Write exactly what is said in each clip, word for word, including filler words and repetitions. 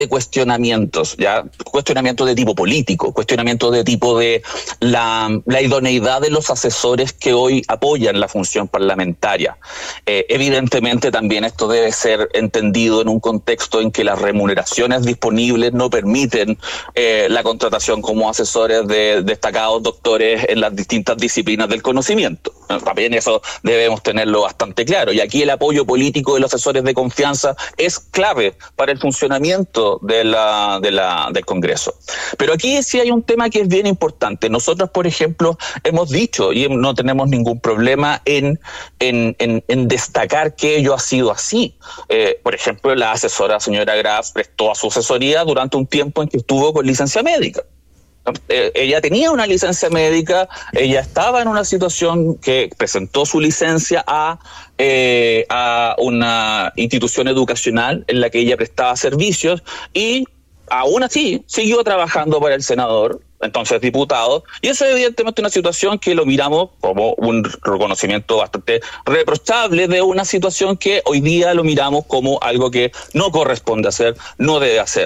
de cuestionamientos, ya cuestionamientos de tipo político, cuestionamientos de tipo de la, la idoneidad de los asesores que hoy apoyan la función parlamentaria. Eh, evidentemente también esto debe ser entendido en un contexto en que las remuneraciones disponibles no permiten eh, la contratación como asesores de destacados doctores en las distintas disciplinas del conocimiento. También eso debemos tenerlo bastante claro. Y aquí el apoyo político de los asesores de confianza es clave para el funcionamiento de la, de la, del Congreso. Pero aquí sí hay un tema que es bien importante. Nosotros, por ejemplo, hemos dicho, y no tenemos ningún problema en, en, en, en destacar que ello ha sido así. Eh, por ejemplo, la asesora señora Graf prestó a su asesoría durante un tiempo en que estuvo con licencia médica. Eh, ella tenía una licencia médica, ella estaba en una situación que presentó su licencia a, eh, a una institución educacional en la que ella prestaba servicios y aún así siguió trabajando para el senador, entonces diputado, y eso es evidentemente una situación que lo miramos como un reconocimiento bastante reprochable de una situación que hoy día lo miramos como algo que no corresponde hacer, no debe hacer.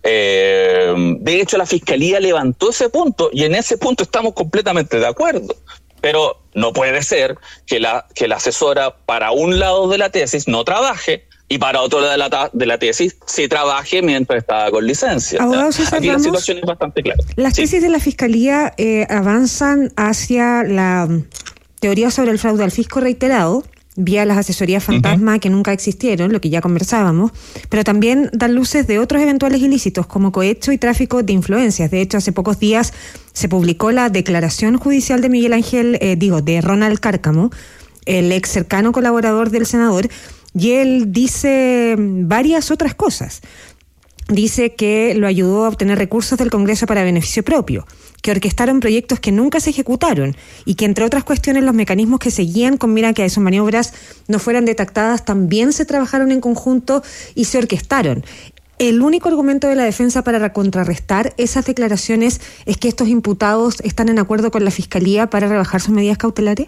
Eh, de hecho, la Fiscalía levantó ese punto y en ese punto estamos completamente de acuerdo. Pero no puede ser que la, que la asesora para un lado de la tesis no trabaje y para otro lado de la, de la tesis se trabaje mientras estaba con licencia. Abogado César Aquí Ramos, la situación es bastante clara. Las sí. tesis de la Fiscalía eh, avanzan hacia la teoría sobre el fraude al fisco reiterado, vía las asesorías fantasma uh-huh. que nunca existieron, lo que ya conversábamos, pero también dan luces de otros eventuales ilícitos como cohecho y tráfico de influencias. De hecho, hace pocos días se publicó la declaración judicial de Miguel Ángel, eh, digo, de Ronald Cárcamo, el ex cercano colaborador del senador, y él dice varias otras cosas. Dice que lo ayudó a obtener recursos del Congreso para beneficio propio, que orquestaron proyectos que nunca se ejecutaron y que, entre otras cuestiones, los mecanismos que seguían con mira que esas maniobras no fueran detectadas también se trabajaron en conjunto y se orquestaron. El único argumento de la defensa para contrarrestar esas declaraciones es que estos imputados están en acuerdo con la Fiscalía para rebajar sus medidas cautelares.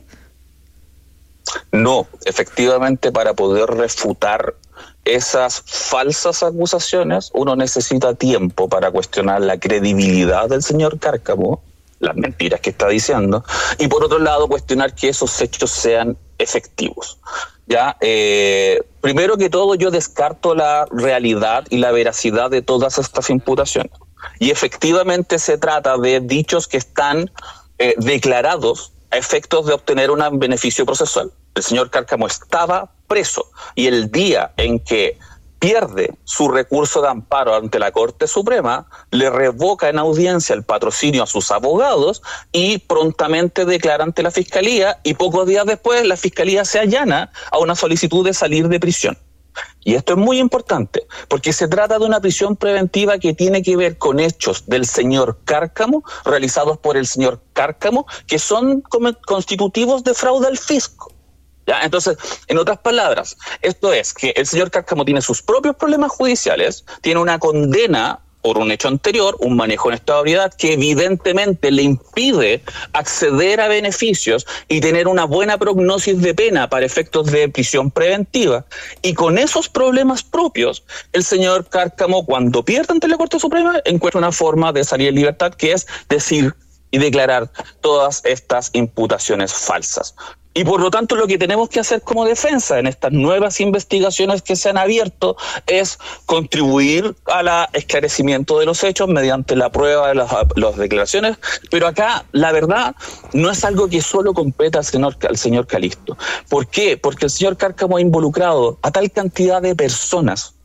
No, efectivamente, para poder refutar esas falsas acusaciones, uno necesita tiempo para cuestionar la credibilidad del señor Cárcamo, las mentiras que está diciendo, y por otro lado cuestionar que esos hechos sean efectivos. Ya, eh, primero que todo, yo descarto la realidad y la veracidad de todas estas imputaciones. Y efectivamente se trata de dichos que están eh, declarados a efectos de obtener un beneficio procesal. El señor Cárcamo estaba preso y el día en que pierde su recurso de amparo ante la Corte Suprema, le revoca en audiencia el patrocinio a sus abogados y prontamente declara ante la Fiscalía, y pocos días después la Fiscalía se allana a una solicitud de salir de prisión. Y esto es muy importante, porque se trata de una prisión preventiva que tiene que ver con hechos del señor Cárcamo, realizados por el señor Cárcamo, que son constitutivos de fraude al fisco. ¿Ya? Entonces, en otras palabras, esto es que el señor Cárcamo tiene sus propios problemas judiciales, tiene una condena por un hecho anterior, un manejo en estado de ebriedad que evidentemente le impide acceder a beneficios y tener una buena prognosis de pena para efectos de prisión preventiva. Y con esos problemas propios, el señor Cárcamo, cuando pierde ante la Corte Suprema, encuentra una forma de salir en libertad, que es decir y declarar todas estas imputaciones falsas. Y por lo tanto, lo que tenemos que hacer como defensa en estas nuevas investigaciones que se han abierto es contribuir al esclarecimiento de los hechos mediante la prueba de las, las declaraciones. Pero acá, la verdad, no es algo que solo compete al señor, al señor Calisto. ¿Por qué? Porque el señor Cárcamo ha involucrado a tal cantidad de personas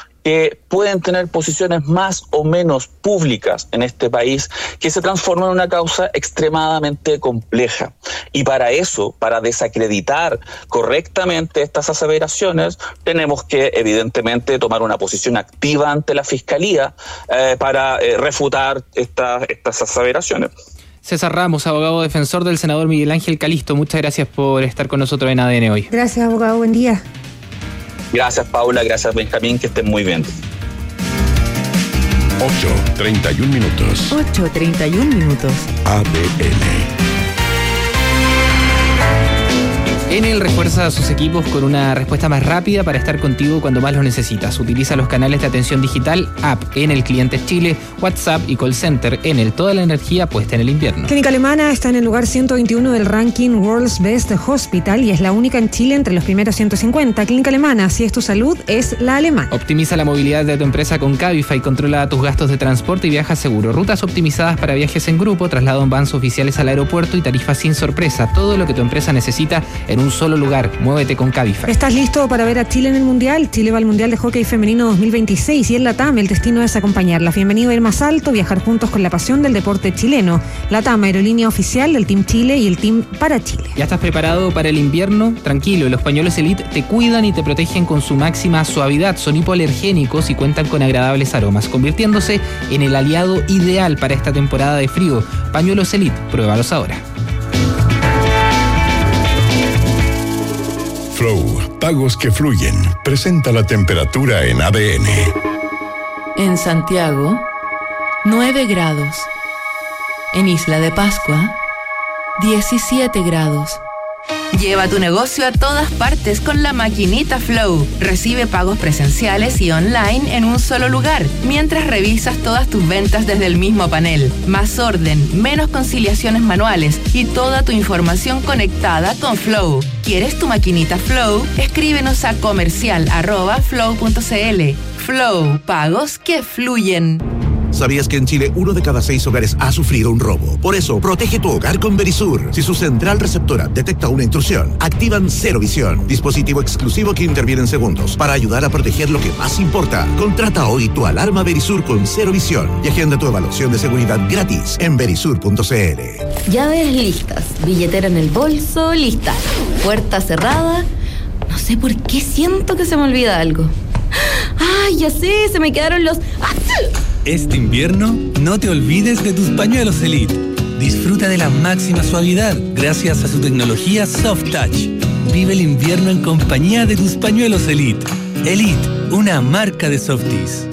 que pueden tener posiciones más o menos públicas en este país, que se transforma en una causa extremadamente compleja. Y para eso, para desacreditar correctamente estas aseveraciones, tenemos que, evidentemente, tomar una posición activa ante la Fiscalía eh, para eh, refutar esta, estas aseveraciones. César Ramos, abogado defensor del senador Miguel Ángel Calisto, muchas gracias por estar con nosotros en A D N hoy. Gracias, abogado. Buen día. Gracias, Paula. Gracias, Benjamín. Que estén muy bien. ocho treinta y un minutos. ocho treinta y un minutos. A D N. Enel refuerza a sus equipos con una respuesta más rápida para estar contigo cuando más lo necesitas. Utiliza los canales de atención digital, app Enel Clientes Chile, WhatsApp y call center Enel. Toda la energía puesta en el invierno. Clínica Alemana está en el lugar ciento veintiuno del ranking World's Best Hospital y es la única en Chile entre los primeros ciento cincuenta. Clínica Alemana, si es tu salud, es la alemana. Optimiza la movilidad de tu empresa con Cabify. Controla tus gastos de transporte y viaja seguro. Rutas optimizadas para viajes en grupo, traslado en vans oficiales al aeropuerto y tarifas sin sorpresa. Todo lo que tu empresa necesita en un solo lugar. Muévete con Cabify. ¿Estás listo para ver a Chile en el Mundial? Chile va al Mundial de Hockey Femenino dos mil veintiséis y en LATAM el destino es acompañarla. Bienvenido a ir más alto, viajar juntos con la pasión del deporte chileno. LATAM, aerolínea oficial del Team Chile y el Team para Chile. ¿Ya estás preparado para el invierno? Tranquilo, los pañuelos Elite te cuidan y te protegen con su máxima suavidad. Son hipoalergénicos y cuentan con agradables aromas, convirtiéndose en el aliado ideal para esta temporada de frío. Pañuelos Elite, pruébalos ahora. Flow, pagos que fluyen. Presenta la temperatura en A D N. En Santiago, nueve grados. En Isla de Pascua, diecisiete grados. Lleva tu negocio a todas partes con la maquinita Flow. Recibe pagos presenciales y online en un solo lugar, mientras revisas todas tus ventas desde el mismo panel. Más orden, menos conciliaciones manuales y toda tu información conectada con Flow. ¿Quieres tu maquinita Flow? Escríbenos a comercial arroba flow punto cl. Flow, pagos que fluyen. ¿Sabías que en Chile uno de cada seis hogares ha sufrido un robo? Por eso, protege tu hogar con Verisur. Si su central receptora detecta una intrusión, activan Cero Visión, dispositivo exclusivo que interviene en segundos para ayudar a proteger lo que más importa. Contrata hoy tu alarma Verisur con Cero Visión y agenda tu evaluación de seguridad gratis en verisur punto cl. Llaves listas, billetera en el bolso, lista. Puerta cerrada. No sé por qué siento que se me olvida algo. ¡Ay, ya sé! Se me quedaron los... ¡Ah! Este invierno, no te olvides de tus pañuelos Elite. Disfruta de la máxima suavidad gracias a su tecnología Soft Touch. Vive el invierno en compañía de tus pañuelos Elite. Elite, una marca de Softies.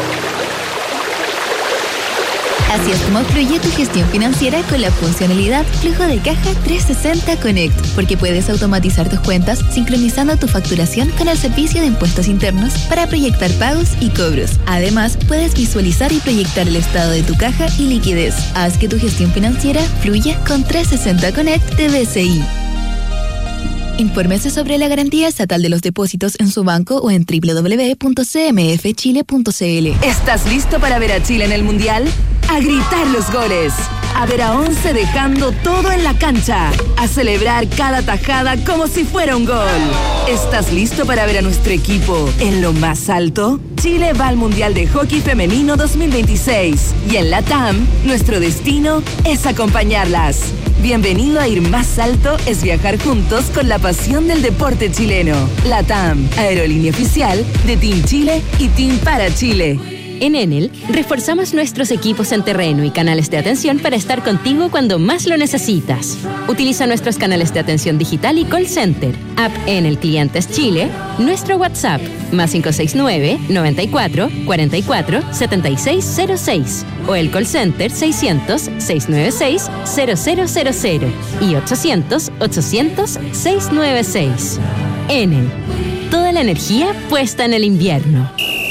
Así es como fluye tu gestión financiera con la funcionalidad Flujo de Caja trescientos sesenta Connect, porque puedes automatizar tus cuentas sincronizando tu facturación con el servicio de impuestos internos para proyectar pagos y cobros. Además, puedes visualizar y proyectar el estado de tu caja y liquidez. Haz que tu gestión financiera fluya con trescientos sesenta Connect de B C I. Infórmese sobre la garantía estatal de los depósitos en su banco o en doble u doble u doble u punto c m f chile punto c l. ¿Estás listo para ver a Chile en el Mundial? A gritar los goles, a ver a once dejando todo en la cancha, a celebrar cada tajada como si fuera un gol. ¿Estás listo para ver a nuestro equipo en lo más alto? Chile va al Mundial de Hockey Femenino dos mil veintiséis y en LATAM, nuestro destino es acompañarlas. Bienvenido a Ir Más Alto es viajar juntos con la pasión del deporte chileno. LATAM, aerolínea oficial de Team Chile y Team para Chile. En Enel, reforzamos nuestros equipos en terreno y canales de atención para estar contigo cuando más lo necesitas. Utiliza nuestros canales de atención digital y call center, app Enel Clientes Chile, nuestro WhatsApp, más cinco seis nueve, noventa y cuatro, cuarenta y cuatro, setenta y seis cero seis, o el call center seiscientos, seiscientos noventa y seis, cero cero cero cero y ochocientos, ochocientos, seiscientos noventa y seis. Enel, toda la energía puesta en el invierno.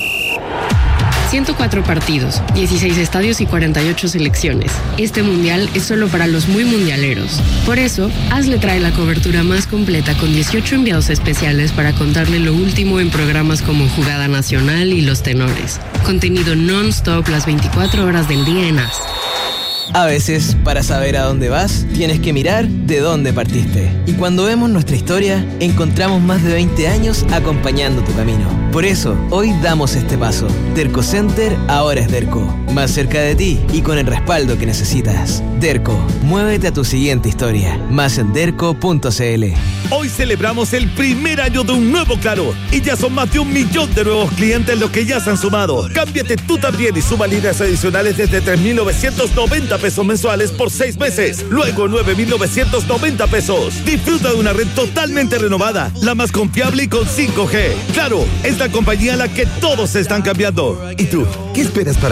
ciento cuatro partidos, dieciséis estadios y cuarenta y ocho selecciones. Este mundial es solo para los muy mundialeros. Por eso, Hazle trae la cobertura más completa con dieciocho enviados especiales para contarle lo último en programas como Jugada Nacional y Los Tenores. Contenido non-stop las veinticuatro horas del día en Haz. A veces, para saber a dónde vas, tienes que mirar de dónde partiste. Y cuando vemos nuestra historia, encontramos más de veinte años acompañando tu camino. Por eso, hoy damos este paso. Derco Center ahora es Derco. Más cerca de ti y con el respaldo que necesitas. Derco, muévete a tu siguiente historia. Más en derco punto c l. Hoy celebramos el primer año de un nuevo Claro. Y ya son más de un millón de nuevos clientes los que ya se han sumado. Cámbiate tú también y suma líneas adicionales desde tres mil novecientos noventa pesos mensuales por seis meses. Luego nueve mil novecientos noventa pesos. Disfruta de una red totalmente renovada, la más confiable y con cinco G. Claro, es la compañía a la que todos se están cambiando. ¿Y tú? ¿Qué esperas para cambiarte?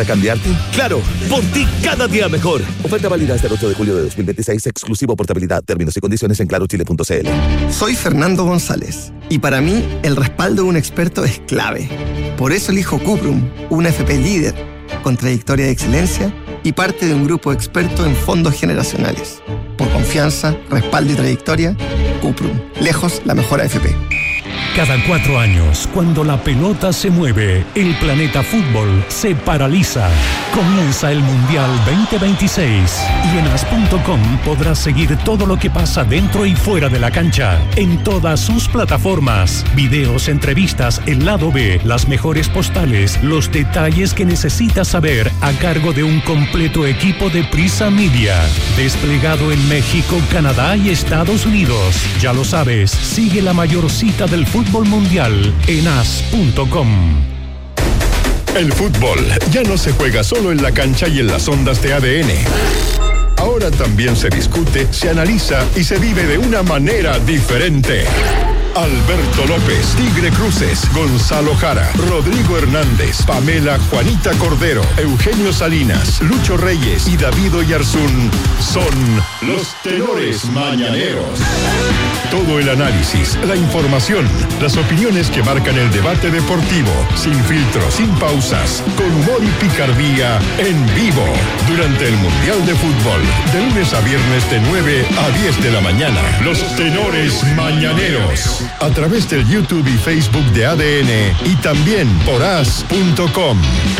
Claro, por ti cada día mejor. Oferta válida hasta el ocho de julio de dos mil veintiséis, exclusivo portabilidad. Términos y condiciones en claro chile punto c l. Soy Fernando González y para mí el respaldo de un experto es clave. Por eso elijo Cuprum, una F P líder, con trayectoria de excelencia y parte de un grupo experto en fondos generacionales. Por confianza, respaldo y trayectoria, Cuprum. Lejos la mejor A F P. Cada cuatro años, cuando la pelota se mueve, el planeta fútbol se paraliza. Comienza el Mundial veinte veintiséis y en as punto com podrás seguir todo lo que pasa dentro y fuera de la cancha, en todas sus plataformas. Videos, entrevistas, el lado B, las mejores postales, los detalles que necesitas saber a cargo de un completo equipo de Prisa Media. Desplegado en México, Canadá y Estados Unidos. Ya lo sabes, sigue la mayor cita del fútbol Fútbol Mundial en as punto com. El fútbol ya no se juega solo en la cancha y en las ondas de A D N. Ahora también se discute, se analiza y se vive de una manera diferente. Alberto López, Tigre Cruces, Gonzalo Jara, Rodrigo Hernández, Pamela Juanita Cordero, Eugenio Salinas, Lucho Reyes y David Oyarzún son los tenores mañaneros. Todo el análisis, la información, las opiniones que marcan el debate deportivo, sin filtros, sin pausas, con humor y picardía, en vivo, durante el Mundial de Fútbol, de lunes a viernes de nueve a diez de la mañana. Los tenores mañaneros. A través del YouTube y Facebook de A D N y también por as punto com.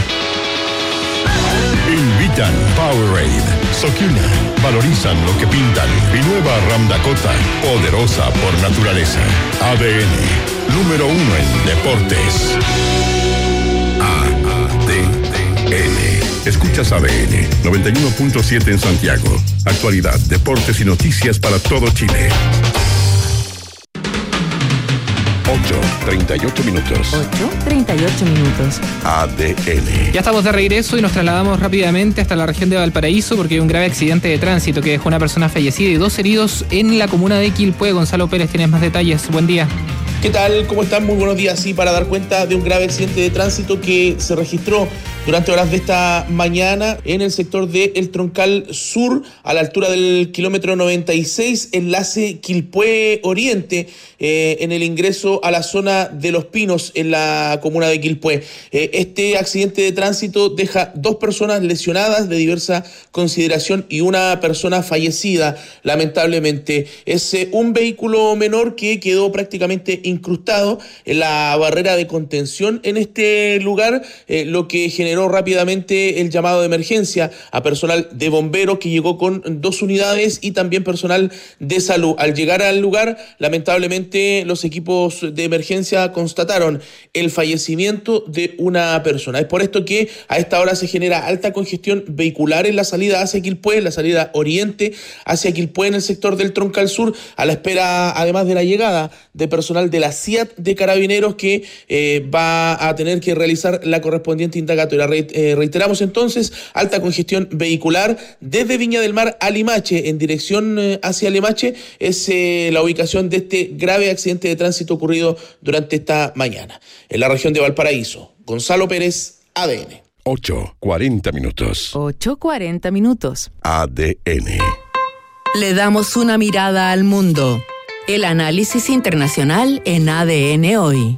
Invitan Powerade, Sokina, valorizan lo que pintan y nueva Ram Dakota, poderosa por naturaleza. A D N, número uno en deportes. A D N. Escuchas A D N, noventa y uno punto siete en Santiago. Actualidad, deportes y noticias para todo Chile. ocho, treinta y ocho minutos. ocho, treinta y ocho minutos. A D N. Ya estamos de regreso y nos trasladamos rápidamente hasta la región de Valparaíso porque hay un grave accidente de tránsito que dejó una persona fallecida y dos heridos en la comuna de Quilpué. Gonzalo Pérez, tienes más detalles. Buen día. ¿Qué tal? ¿Cómo están? Muy buenos días. Sí, para dar cuenta de un grave accidente de tránsito que se registró durante horas de esta mañana en el sector de El Troncal Sur, a la altura del kilómetro noventa y seis, enlace Quilpué Oriente, eh, en el ingreso a la zona de Los Pinos, en la comuna de Quilpué. Eh, este accidente de tránsito deja dos personas lesionadas de diversa consideración y una persona fallecida, lamentablemente. Es eh, un vehículo menor que quedó prácticamente incrustado en la barrera de contención en este lugar, eh, lo que generó rápidamente el llamado de emergencia a personal de bomberos que llegó con dos unidades y también personal de salud. Al llegar al lugar, lamentablemente los equipos de emergencia constataron el fallecimiento de una persona. Es por esto que a esta hora se genera alta congestión vehicular en la salida hacia Quilpué, en la salida oriente hacia Quilpué en el sector del Troncal Sur, a la espera además de la llegada de personal de la C I A T de Carabineros que eh, va a tener que realizar la correspondiente indagatoria. Reiteramos entonces, alta congestión vehicular desde Viña del Mar a Limache, en dirección hacia Limache, es eh, la ubicación de este grave accidente de tránsito ocurrido durante esta mañana. En la región de Valparaíso, Gonzalo Pérez, A D N. ocho, cuarenta minutos. ocho, cuarenta minutos. A D N. Le damos una mirada al mundo. El análisis internacional en A D N Hoy.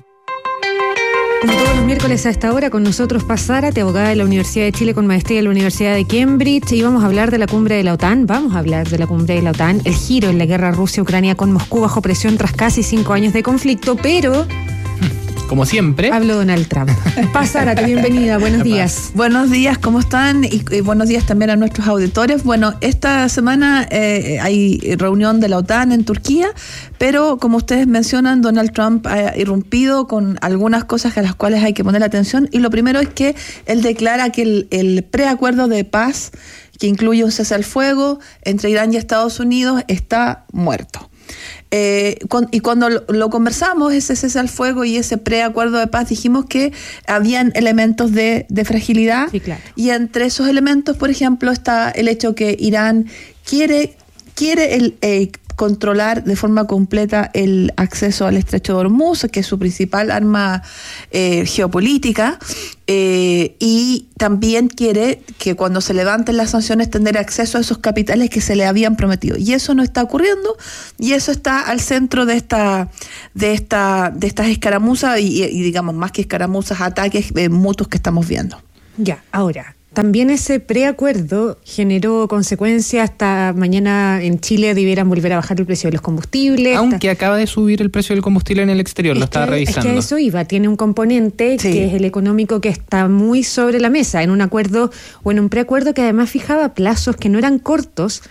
Como todos los miércoles a esta hora, con nosotros Paz Zárate, abogada de la Universidad de Chile con maestría en la Universidad de Cambridge, y vamos a hablar de la cumbre de la OTAN, vamos a hablar de la cumbre de la OTAN, el giro en la guerra Rusia-Ucrania con Moscú bajo presión tras casi cinco años de conflicto, pero... Como siempre. Hablo Donald Trump. Paz Zárate, bienvenida, buenos días. Buenos días, ¿cómo están? Y, y buenos días también a nuestros auditores. Bueno, esta semana eh, hay reunión de la OTAN en Turquía, pero como ustedes mencionan, Donald Trump ha irrumpido con algunas cosas a las cuales hay que poner atención. Y lo primero es que él declara que el, el preacuerdo de paz, que incluye un cese al fuego entre Irán y Estados Unidos, está muerto. Eh, con, y cuando lo, lo conversamos, ese cese al fuego y ese preacuerdo de paz, dijimos que habían elementos de, de fragilidad. Sí, claro. Y entre esos elementos, por ejemplo, está el hecho que Irán quiere, quiere el, eh, controlar de forma completa el acceso al estrecho de Hormuz, que es su principal arma eh, geopolítica, eh, y también quiere que cuando se levanten las sanciones tener acceso a esos capitales que se le habían prometido. Y eso no está ocurriendo, y eso está al centro de esta de esta de estas escaramuzas y, y digamos más que escaramuzas, ataques eh, mutuos que estamos viendo. Ya, ahora, también ese preacuerdo generó consecuencias. Hasta mañana en Chile debieran volver a bajar el precio de los combustibles. Aunque hasta... acaba de subir el precio del combustible en el exterior, es lo estaba que, revisando. Es que a eso iba, tiene un componente sí. que es el económico, que está muy sobre la mesa, en un acuerdo o en un preacuerdo que además fijaba plazos que no eran cortos,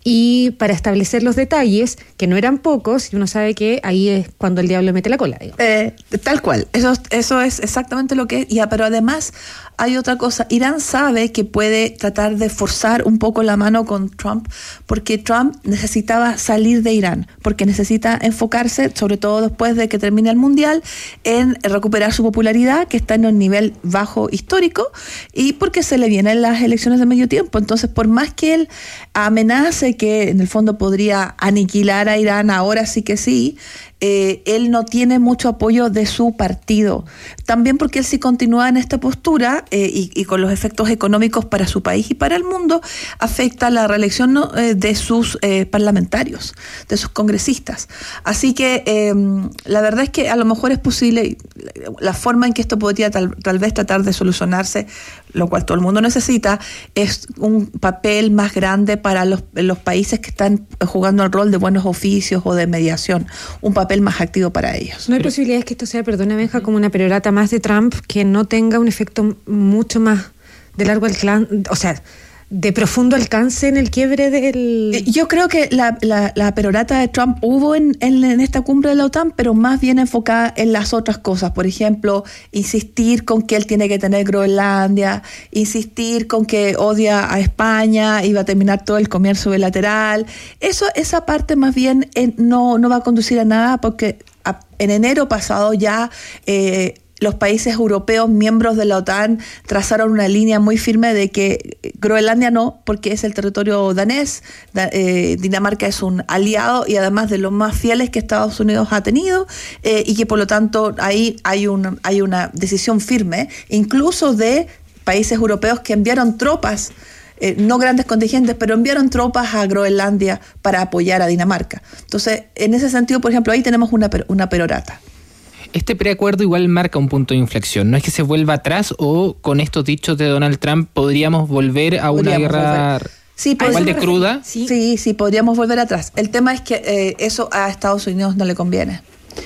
y para establecer los detalles, que no eran pocos, y uno sabe que ahí es cuando el diablo mete la cola. Eh, tal cual, eso, eso es exactamente lo que es, ya, pero además hay otra cosa. Irán sabe que puede tratar de forzar un poco la mano con Trump, porque Trump necesitaba salir de Irán, porque necesita enfocarse, sobre todo después de que termine el Mundial, en recuperar su popularidad, que está en un nivel bajo histórico, y porque se le vienen las elecciones de medio tiempo. Entonces, por más que él amenace que en el fondo podría aniquilar a Irán, ahora sí que sí, eh, él no tiene mucho apoyo de su partido. También porque él, si continúa en esta postura eh, y, y con los efectos económicos para su país y para el mundo, afecta la reelección ¿no? eh, de sus eh, parlamentarios, de sus congresistas. Así que eh, la verdad es que a lo mejor es posible, la forma en que esto podría tal, tal vez tratar de solucionarse, lo cual todo el mundo necesita, es un papel más grande para los, los países que están jugando el rol de buenos oficios o de mediación, un papel más activo para ellos. No hay posibilidades que esto sea, perdona Benja, como una perorata más de Trump, que no tenga un efecto mucho más de largo alcance, o sea, de profundo alcance en el quiebre del... Yo creo que la, la, la perorata de Trump hubo en, en, en esta cumbre de la OTAN, pero más bien enfocada en las otras cosas. Por ejemplo, insistir con que él tiene que tener Groenlandia, insistir con que odia a España y va a terminar todo el comercio bilateral. Eso, esa parte más bien eh, no, no va a conducir a nada, porque a, en enero pasado ya... Eh, los países europeos miembros de la OTAN trazaron una línea muy firme de que Groenlandia no, porque es el territorio danés, da, eh, Dinamarca es un aliado y además de los más fieles que Estados Unidos ha tenido, eh, y que por lo tanto ahí hay, un, hay una decisión firme, incluso de países europeos que enviaron tropas, eh, no grandes contingentes, pero enviaron tropas a Groenlandia para apoyar a Dinamarca. Entonces, en ese sentido, por ejemplo, ahí tenemos una, una perorata. Este preacuerdo igual marca un punto de inflexión. No es que se vuelva atrás, o con estos dichos de Donald Trump podríamos volver a una podríamos guerra volver. Sí, igual de cruda. Sí. sí, sí, podríamos volver atrás. El tema es que eh, eso a Estados Unidos no le conviene.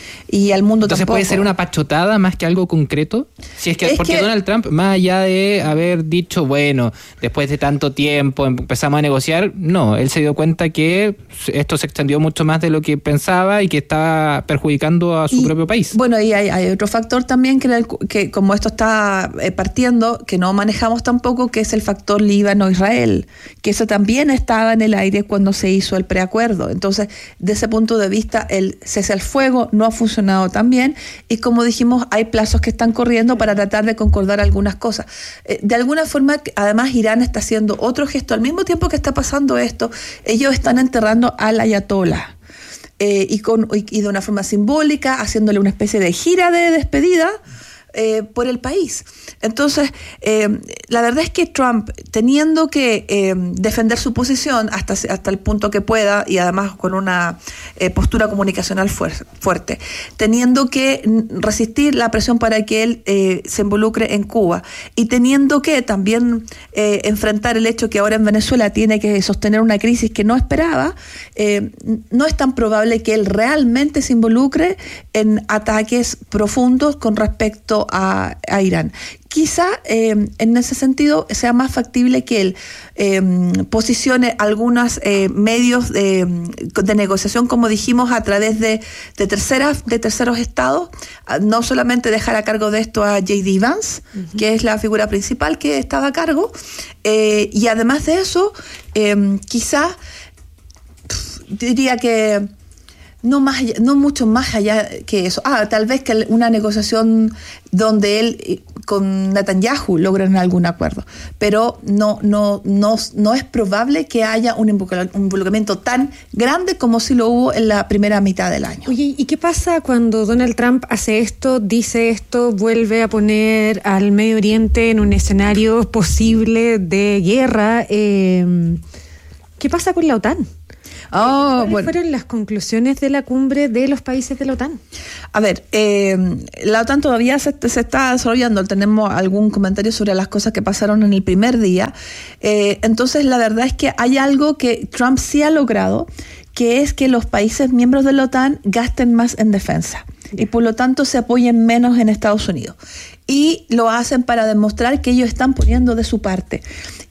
Y al mundo Entonces, tampoco. ¿puede ser una pachotada más que algo concreto? Si es que, es porque que, Donald Trump, más allá de haber dicho, bueno, después de tanto tiempo empezamos a negociar, no, él se dio cuenta que esto se extendió mucho más de lo que pensaba y que estaba perjudicando a su y, propio país. Bueno, y hay, hay otro factor también que, que como esto está eh, partiendo, que no manejamos tampoco, que es el factor Líbano-Israel, que eso también estaba en el aire cuando se hizo el preacuerdo. Entonces, de ese punto de vista, el cese al fuego no ha funcionado también, y como dijimos, hay plazos que están corriendo para tratar de concordar algunas cosas. Eh, de alguna forma, además, Irán está haciendo otro gesto. Al mismo tiempo que está pasando esto, ellos están enterrando al ayatollah. Eh, y, con, y de una forma simbólica, haciéndole una especie de gira de despedida eh, por el país. Entonces, eh, la verdad es que Trump, teniendo que eh, defender su posición hasta, hasta el punto que pueda, y además con una eh, postura comunicacional fuer- fuerte, teniendo que resistir la presión para que él eh, se involucre en Cuba, y teniendo que también eh, enfrentar el hecho que ahora en Venezuela tiene que sostener una crisis que no esperaba, eh, no es tan probable que él realmente se involucre en ataques profundos con respecto a, a Irán. Quizá eh, en ese sentido sea más factible que él eh, posicione algunos eh, medios de, de negociación, como dijimos, a través de, de terceras, de terceros estados, no solamente dejar a cargo de esto a J D Vance, uh-huh. que es la figura principal que estaba a cargo, eh, y además de eso, eh, quizá diría que no más allá, no mucho más allá que eso. Ah, tal vez que una negociación donde él con Netanyahu logren algún acuerdo. Pero no, no, no, no es probable que haya un involucramiento tan grande como si lo hubo en la primera mitad del año. Oye, ¿y qué pasa cuando Donald Trump hace esto, dice esto, vuelve a poner al Medio Oriente en un escenario posible de guerra? Eh, ¿Qué pasa con la OTAN? Oh, ¿Cuáles bueno. fueron las conclusiones de la cumbre de los países de la OTAN? A ver, eh, la OTAN todavía se, se está desarrollando. Tenemos algún comentario sobre las cosas que pasaron en el primer día. Eh, entonces, la verdad es que hay algo que Trump sí ha logrado, que es que los países miembros de la OTAN gasten más en defensa y por lo tanto se apoyen menos en Estados Unidos. Y lo hacen para demostrar que ellos están poniendo de su parte.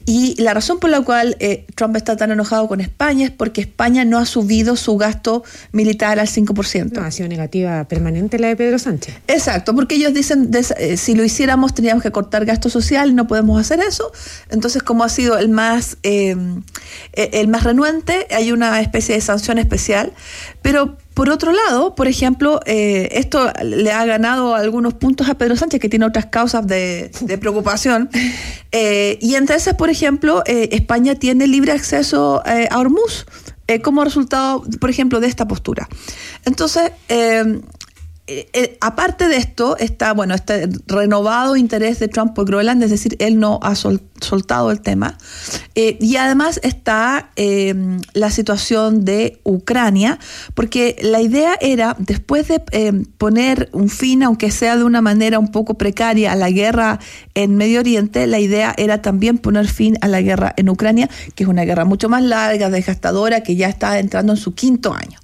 Y la razón por la cual eh, Trump está tan enojado con España es porque España no ha subido su gasto militar al cinco por ciento. No, ha sido negativa permanente la de Pedro Sánchez. Exacto, porque ellos dicen, de, eh, si lo hiciéramos teníamos que cortar gasto social, no podemos hacer eso. Entonces, como ha sido el más, eh, el más renuente, hay una especie de sanción especial. Pero por otro lado, por ejemplo, eh, esto le ha ganado algunos puntos a Pedro Sánchez, que tiene otras causas de, de preocupación. Eh, y entre esas, por ejemplo, eh, España tiene libre acceso eh, a Hormuz eh, como resultado, por ejemplo, de esta postura. Entonces, eh, Eh, eh, aparte de esto, está bueno este renovado interés de Trump por Groenlandia, es decir, él no ha sol, soltado el tema. Eh, y además está eh, la situación de Ucrania, porque la idea era, después de eh, poner un fin, aunque sea de una manera un poco precaria, a la guerra en Medio Oriente, la idea era también poner fin a la guerra en Ucrania, que es una guerra mucho más larga, desgastadora, que ya está entrando en su quinto año.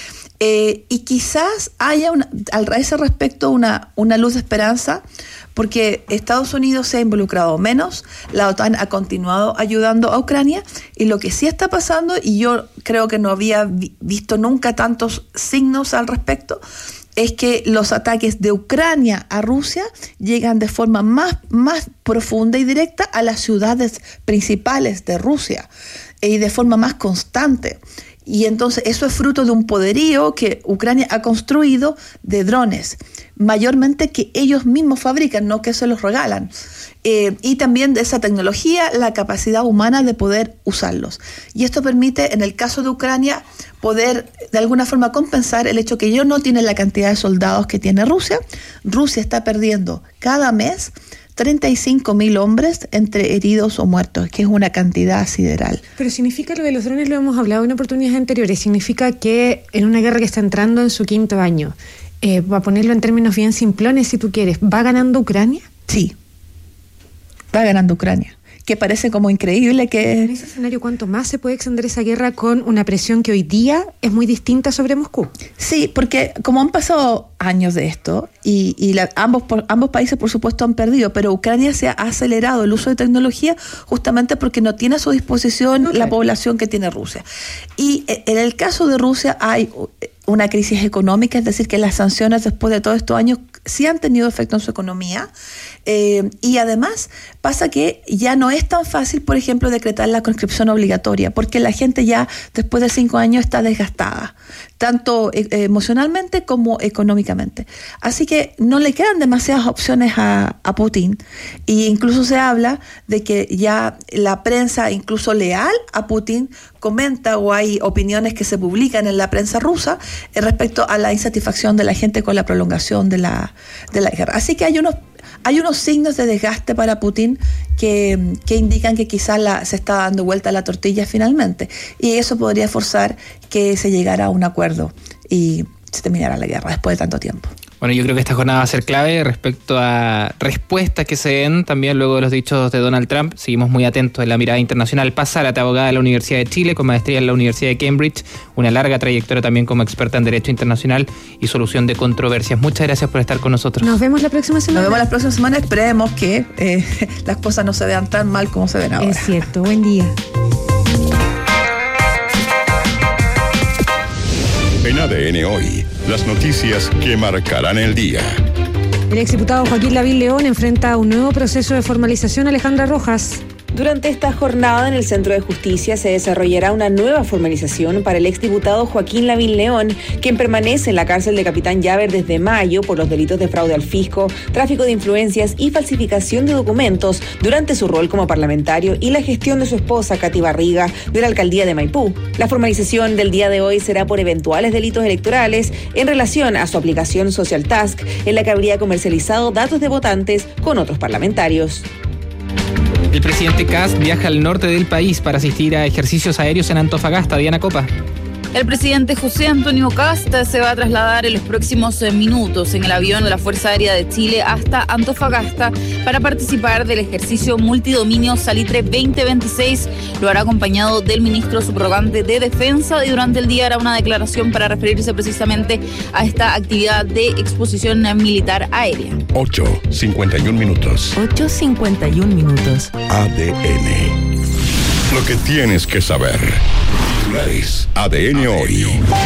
Eh, y quizás haya una, al, a ese respecto una, una luz de esperanza, porque Estados Unidos se ha involucrado menos, la OTAN ha continuado ayudando a Ucrania, y lo que sí está pasando, y yo creo que no había vi, visto nunca tantos signos al respecto, es que los ataques de Ucrania a Rusia llegan de forma más, más profunda y directa a las ciudades principales de Rusia, y de forma más constante. Y entonces eso es fruto de un poderío que Ucrania ha construido de drones, mayormente que ellos mismos fabrican, no que se los regalan. Eh, y también de esa tecnología, la capacidad humana de poder usarlos. Y esto permite, en el caso de Ucrania, poder de alguna forma compensar el hecho que ellos no tienen la cantidad de soldados que tiene Rusia. Rusia está perdiendo cada mes treinta y cinco mil hombres entre heridos o muertos, que es una cantidad sideral. Pero significa, lo de los drones lo hemos hablado en oportunidades anteriores, significa que en una guerra que está entrando en su quinto año, eh, va a ponerlo en términos bien simplones si tú quieres, ¿va ganando Ucrania? Sí, va ganando Ucrania. Que parece como increíble que... En ese escenario, ¿cuánto más se puede extender esa guerra con una presión que hoy día es muy distinta sobre Moscú? Sí, porque como han pasado años de esto, y, y la, ambos, por, ambos países por supuesto han perdido, pero Ucrania se ha acelerado el uso de tecnología justamente porque no tiene a su disposición okay. la población que tiene Rusia. Y en el caso de Rusia hay una crisis económica, es decir, que las sanciones después de todos estos años sí han tenido efecto en su economía, eh, y además pasa que ya no es tan fácil, por ejemplo, decretar la conscripción obligatoria, porque la gente ya después de cinco años está desgastada, tanto eh, emocionalmente como económicamente. Así que no le quedan demasiadas opciones a, a Putin, e incluso se habla de que ya la prensa, incluso leal a Putin, comenta, o hay opiniones que se publican en la prensa rusa eh, respecto a la insatisfacción de la gente con la prolongación de la, de la guerra. Así que hay unos Hay unos signos de desgaste para Putin que, que indican que quizás la, se está dando vuelta la tortilla finalmente, y eso podría forzar que se llegara a un acuerdo y se terminara la guerra después de tanto tiempo. Bueno, yo creo que esta jornada va a ser clave respecto a respuestas que se den también luego de los dichos de Donald Trump. Seguimos muy atentos en la mirada internacional. Paz Zárate, abogada de la Universidad de Chile, con maestría en la Universidad de Cambridge, una larga trayectoria también como experta en Derecho Internacional y Solución de Controversias. Muchas gracias por estar con nosotros. Nos vemos la próxima semana. Nos vemos la próxima semana. Esperemos que eh, las cosas no se vean tan mal como se ven ahora. Es cierto. Buen día. En A D N Hoy, las noticias que marcarán el día. El exdiputado Joaquín Lavín León enfrenta un nuevo proceso de formalización. Alejandra Rojas. Durante esta jornada en el Centro de Justicia se desarrollará una nueva formalización para el exdiputado Joaquín Lavín León, quien permanece en la cárcel de Capitán Llaver desde mayo por los delitos de fraude al fisco, tráfico de influencias y falsificación de documentos durante su rol como parlamentario y la gestión de su esposa, Katy Barriga, de la alcaldía de Maipú. La formalización del día de hoy será por eventuales delitos electorales en relación a su aplicación Social Task, en la que habría comercializado datos de votantes con otros parlamentarios. El presidente Kast viaja al norte del país para asistir a ejercicios aéreos en Antofagasta. Diana Copa. El presidente José Antonio Kast se va a trasladar en los próximos minutos en el avión de la Fuerza Aérea de Chile hasta Antofagasta para participar del ejercicio multidominio Salitre veinte veintiséis. Lo hará acompañado del ministro subrogante de Defensa y durante el día hará una declaración para referirse precisamente a esta actividad de exposición militar aérea. ocho cincuenta y un minutos. ocho cincuenta y un minutos. A D N. Lo que tienes que saber. A D N hoy.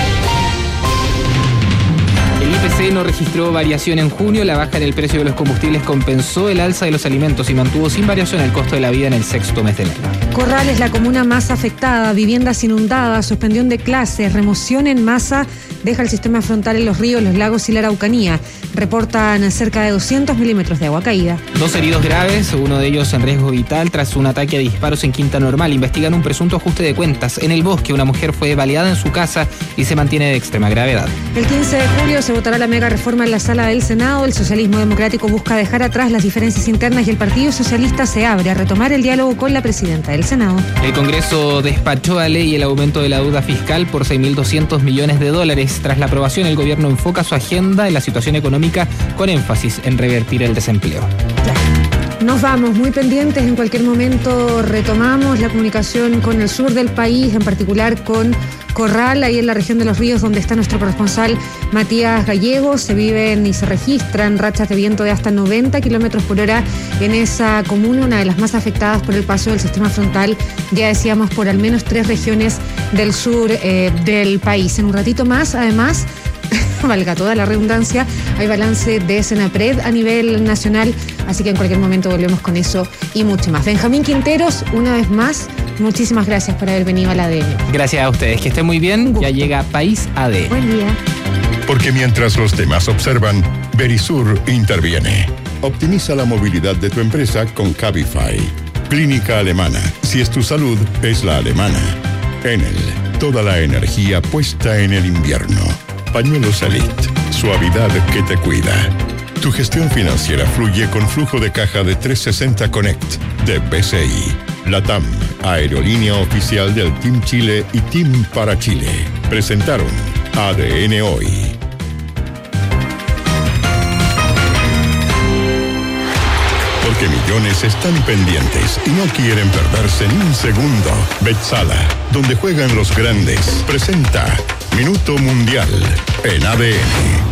El I P C no registró variación en junio. La baja en el precio de los combustibles compensó el alza de los alimentos y mantuvo sin variación el costo de la vida en el sexto mes del año. Corral es la comuna más afectada. Viviendas inundadas, suspensión de clases, remoción en masa deja el sistema frontal en los ríos, los lagos y la Araucanía. Reportan cerca de doscientos milímetros de agua caída. Dos heridos graves, uno de ellos en riesgo vital tras un ataque a disparos en Quinta Normal. Investigan un presunto ajuste de cuentas. En el bosque, una mujer fue baleada en su casa y se mantiene de extrema gravedad. El quince de julio se votará la mega reforma en la sala del Senado. El socialismo democrático busca dejar atrás las diferencias internas y el Partido Socialista se abre a retomar el diálogo con la presidenta del Senado. El Congreso despachó a ley el aumento de la deuda fiscal por seis mil doscientos millones de dólares. Tras la aprobación, el gobierno enfoca su agenda en la situación económica con énfasis en revertir el desempleo. Nos vamos muy pendientes, en cualquier momento retomamos la comunicación con el sur del país, en particular con Corral, ahí en la región de Los Ríos, donde está nuestro corresponsal Matías Gallegos. Se viven y se registran rachas de viento de hasta noventa kilómetros por hora en esa comuna, una de las más afectadas por el paso del sistema frontal, ya decíamos, por al menos tres regiones del sur eh, del país. En un ratito más, además, valga toda la redundancia, hay balance de Senapred a nivel nacional, así que en cualquier momento volvemos con eso y mucho más. Benjamín Quinteros, una vez más, muchísimas gracias por haber venido a la A D N. Gracias a ustedes, que estén muy bien. Ya llega País A D. Buen día. Porque mientras los demás observan, Verisur interviene. Optimiza la movilidad de tu empresa con Cabify. Clínica Alemana. Si es tu salud, es la alemana. Enel. Toda la energía puesta en el invierno. Pañuelos Elite, suavidad que te cuida. Tu gestión financiera fluye con flujo de caja de trescientos sesenta Connect de B C I. LATAM, aerolínea oficial del Team Chile y Team para Chile. Presentaron A D N Hoy. Porque millones están pendientes y no quieren perderse ni un segundo. Betzala, donde juegan los grandes, presenta Minuto Mundial en A D N.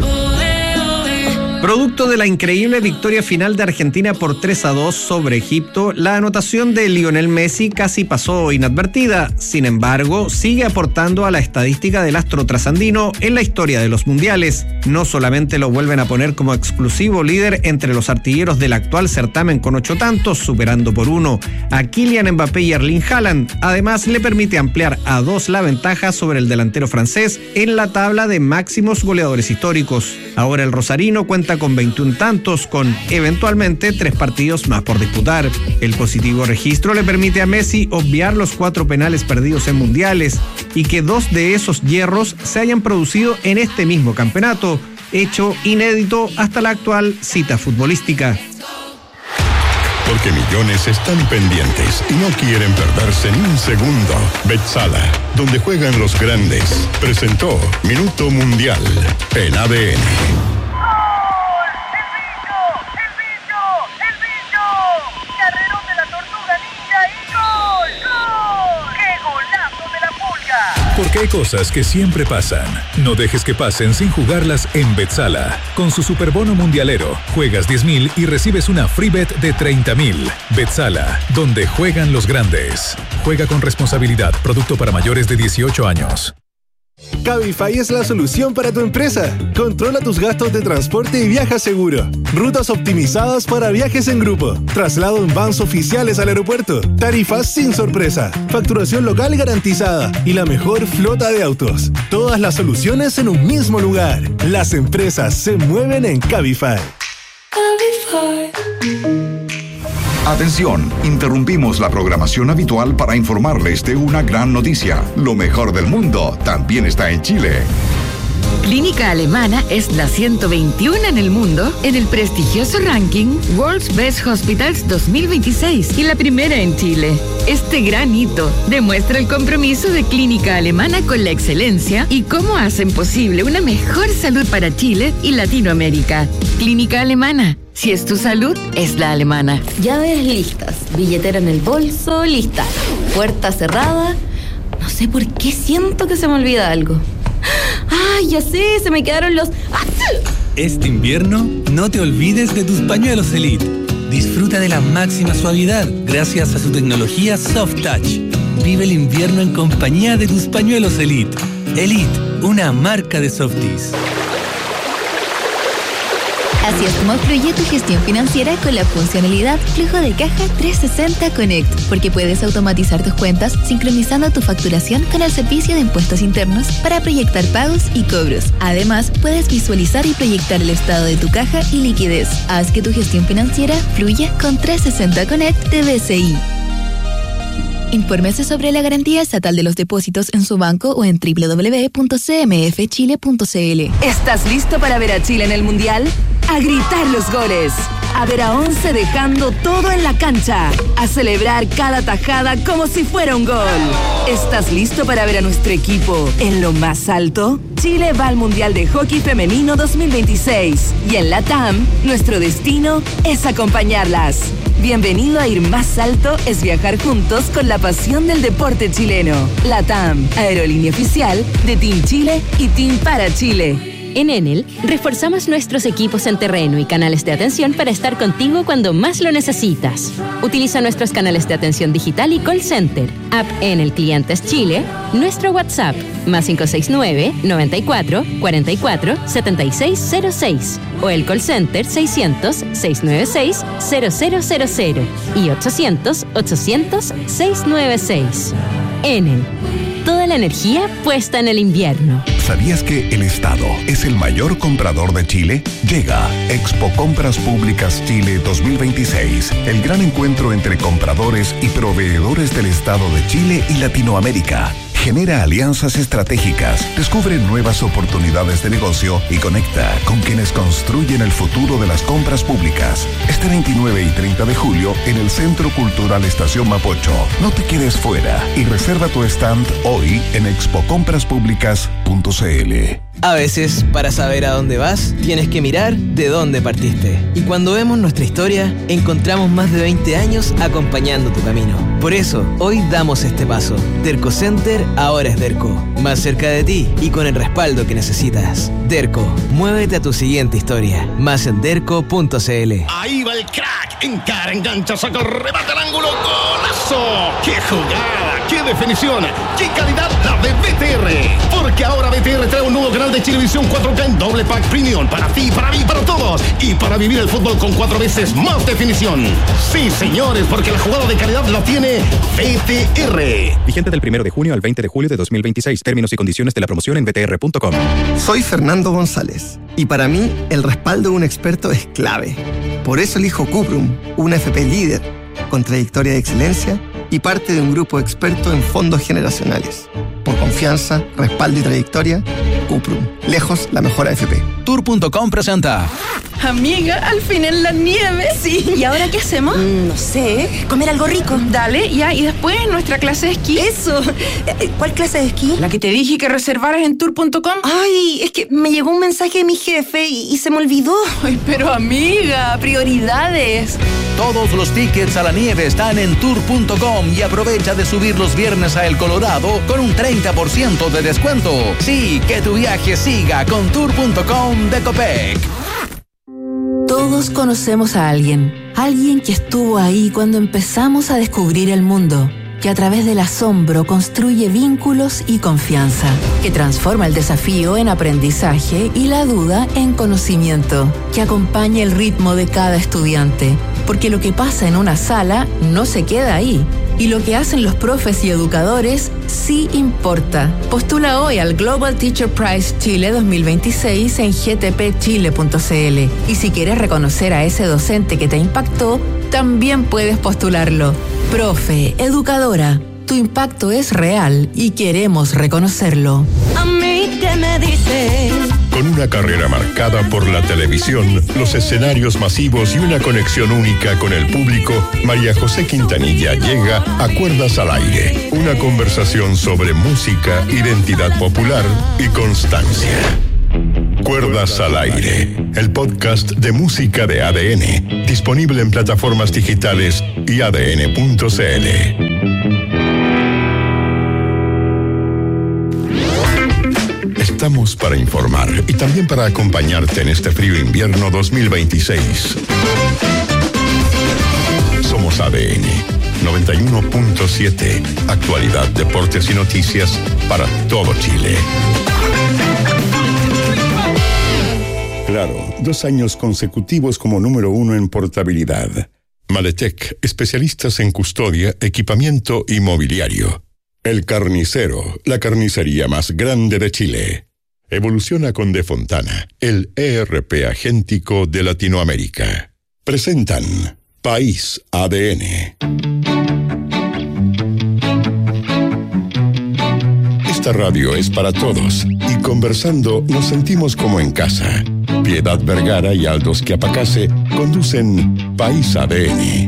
Producto de la increíble victoria final de Argentina por tres a dos sobre Egipto, la anotación de Lionel Messi casi pasó inadvertida. Sin embargo, sigue aportando a la estadística del astro trasandino en la historia de los mundiales. No solamente lo vuelven a poner como exclusivo líder entre los artilleros del actual certamen con ocho tantos, superando por uno a Kylian Mbappé y Erling Haaland. Además, le permite ampliar a dos la ventaja sobre el delantero francés en la tabla de máximos goleadores históricos. Ahora el rosarino cuenta con veintiún tantos, con eventualmente tres partidos más por disputar. El positivo registro le permite a Messi obviar los cuatro penales perdidos en mundiales y que dos de esos hierros se hayan producido en este mismo campeonato, hecho inédito hasta la actual cita futbolística. Porque millones están pendientes y no quieren perderse ni un segundo. Betzala, donde juegan los grandes, presentó Minuto Mundial en A D N. Porque hay cosas que siempre pasan. No dejes que pasen sin jugarlas en Betzala. Con su superbono mundialero, juegas diez mil y recibes una free bet de treinta mil. Betzala, donde juegan los grandes. Juega con responsabilidad. Producto para mayores de dieciocho años. Cabify es la solución para tu empresa. Controla tus gastos de transporte y viaja seguro. Rutas optimizadas para viajes en grupo. Traslado en vans oficiales al aeropuerto. Tarifas sin sorpresa. Facturación local garantizada. Y la mejor flota de autos. Todas las soluciones en un mismo lugar. Las empresas se mueven en Cabify. Cabify. Atención, interrumpimos la programación habitual para informarles de una gran noticia. Lo mejor del mundo también está en Chile. Clínica Alemana es la ciento veintiuno en el mundo en el prestigioso ranking World's Best Hospitals dos mil veintiséis y la primera en Chile. Este gran hito demuestra el compromiso de Clínica Alemana con la excelencia y cómo hacen posible una mejor salud para Chile y Latinoamérica. Clínica Alemana. Si es tu salud, es la alemana. Llaves listas, billetera en el bolso, lista. Puerta cerrada. No sé por qué siento que se me olvida algo. ¡Ay, ya sé! Se me quedaron los... Este invierno, no te olvides de tus pañuelos Elite. Disfruta de la máxima suavidad gracias a su tecnología Soft Touch. Vive el invierno en compañía de tus pañuelos Elite. Elite, una marca de Softies. Así es como fluye tu gestión financiera con la funcionalidad Flujo de Caja trescientos sesenta Connect, porque puedes automatizar tus cuentas sincronizando tu facturación con el servicio de impuestos internos para proyectar pagos y cobros. Además, puedes visualizar y proyectar el estado de tu caja y liquidez. Haz que tu gestión financiera fluya con trescientos sesenta Connect de B C I. Infórmese sobre la garantía estatal de los depósitos en su banco o en doble u doble u doble u punto c m f chile punto c l. ¿Estás listo para ver a Chile en el Mundial? A gritar los goles, a ver a once dejando todo en la cancha, a celebrar cada tajada como si fuera un gol. ¿Estás listo para ver a nuestro equipo en lo más alto? Chile va al Mundial de Hockey Femenino dos mil veintiséis y en la T A M nuestro destino es acompañarlas. Bienvenido a Ir Más Alto es viajar juntos con la pasión del deporte chileno. La T A M, aerolínea oficial de Team Chile y Team para Chile. En Enel, reforzamos nuestros equipos en terreno y canales de atención para estar contigo cuando más lo necesitas. Utiliza nuestros canales de atención digital y call center, app Enel Clientes Chile, nuestro WhatsApp, más cinco seis nueve, noventa y cuatro, cuarenta y cuatro, setenta y seis cero seis, o el call center seiscientos, seiscientos noventa y seis, cero cero cero cero y ochocientos, ochocientos, seiscientos noventa y seis. Enel. Toda la energía puesta en el invierno. ¿Sabías que el Estado es el mayor comprador de Chile? Llega Expo Compras Públicas Chile dos mil veintiséis, el gran encuentro entre compradores y proveedores del Estado de Chile y Latinoamérica. Genera alianzas estratégicas, descubre nuevas oportunidades de negocio y conecta con quienes construyen el futuro de las compras públicas. Este veintinueve y treinta de julio en el Centro Cultural Estación Mapocho. No te quedes fuera y reserva tu stand hoy en expo compras públicas punto c l. A veces, para saber a dónde vas, tienes que mirar de dónde partiste. Y cuando vemos nuestra historia, encontramos más de veinte años acompañando tu camino. Por eso, hoy damos este paso. Derco Center ahora es Derco. Más cerca de ti y con el respaldo que necesitas. Derco, muévete a tu siguiente historia. Más en derco punto c l. Ahí va el crack. Encara, engancha, saca, remata el ángulo. ¡Golazo! ¡Qué jugada! ¡Qué definición! ¡Qué calidad la de B T R! Porque ahora B T R trae un nuevo canal de Chilevisión cuatro K en doble pack premium. Para ti, para mí, para todos. Y para vivir el fútbol con cuatro veces más definición. Sí, señores, porque la jugada de calidad la tiene B T R. Vigente del primero de junio al veinte de julio de dos mil veintiséis. Términos y condiciones de la promoción en b t r punto com. Soy Fernando González y para mí el respaldo de un experto es clave. Por eso elijo Cuprum, una F P líder con trayectoria de excelencia y parte de un grupo experto en fondos generacionales. Por confianza, respaldo y trayectoria, Cuprum, lejos la mejor A F P. Tour punto com presenta. Amiga, al fin en la nieve. Sí. ¿Y ahora qué hacemos? Mm, no sé, comer algo rico. Dale, ya, y después nuestra clase de esquí. Eso. ¿Cuál clase de esquí? La que te dije que reservaras en tour punto com. Ay, es que me llegó un mensaje de mi jefe y, y se me olvidó. Ay, pero amiga, prioridades. Todos los tickets a la nieve están en tour punto com y aprovecha de subir los viernes a El Colorado con un treinta por ciento de descuento. Sí, que tu viaje siga con tour punto com de Copec. Todos conocemos a alguien, alguien que estuvo ahí cuando empezamos a descubrir el mundo, que a través del asombro construye vínculos y confianza, que transforma el desafío en aprendizaje y la duda en conocimiento, que acompaña el ritmo de cada estudiante, porque lo que pasa en una sala no se queda ahí. Y lo que hacen los profes y educadores sí importa. Postula hoy al Global Teacher Prize Chile dos mil veintiséis en g t p chile punto c l. Y si quieres reconocer a ese docente que te impactó, también puedes postularlo. Profe, educadora, tu impacto es real y queremos reconocerlo. A mí, ¿qué me dices? Con una carrera marcada por la televisión, los escenarios masivos y una conexión única con el público, María José Quintanilla llega a Cuerdas al Aire, una conversación sobre música, identidad popular y constancia. Cuerdas al Aire, el podcast de música de A D N, disponible en plataformas digitales y a d n punto c l. Estamos para informar y también para acompañarte en este frío invierno dos mil veintiséis. Somos A D N noventa y uno punto siete, actualidad, deportes y noticias para todo Chile. Claro, dos años consecutivos como número uno en portabilidad. Maletec, especialistas en custodia, equipamiento y mobiliario. El Carnicero, la carnicería más grande de Chile. Evoluciona con De Fontana, el E R P agéntico de Latinoamérica. Presentan País A D N. Esta radio es para todos y conversando nos sentimos como en casa. Piedad Vergara y Aldo Schiapacase conducen País A D N.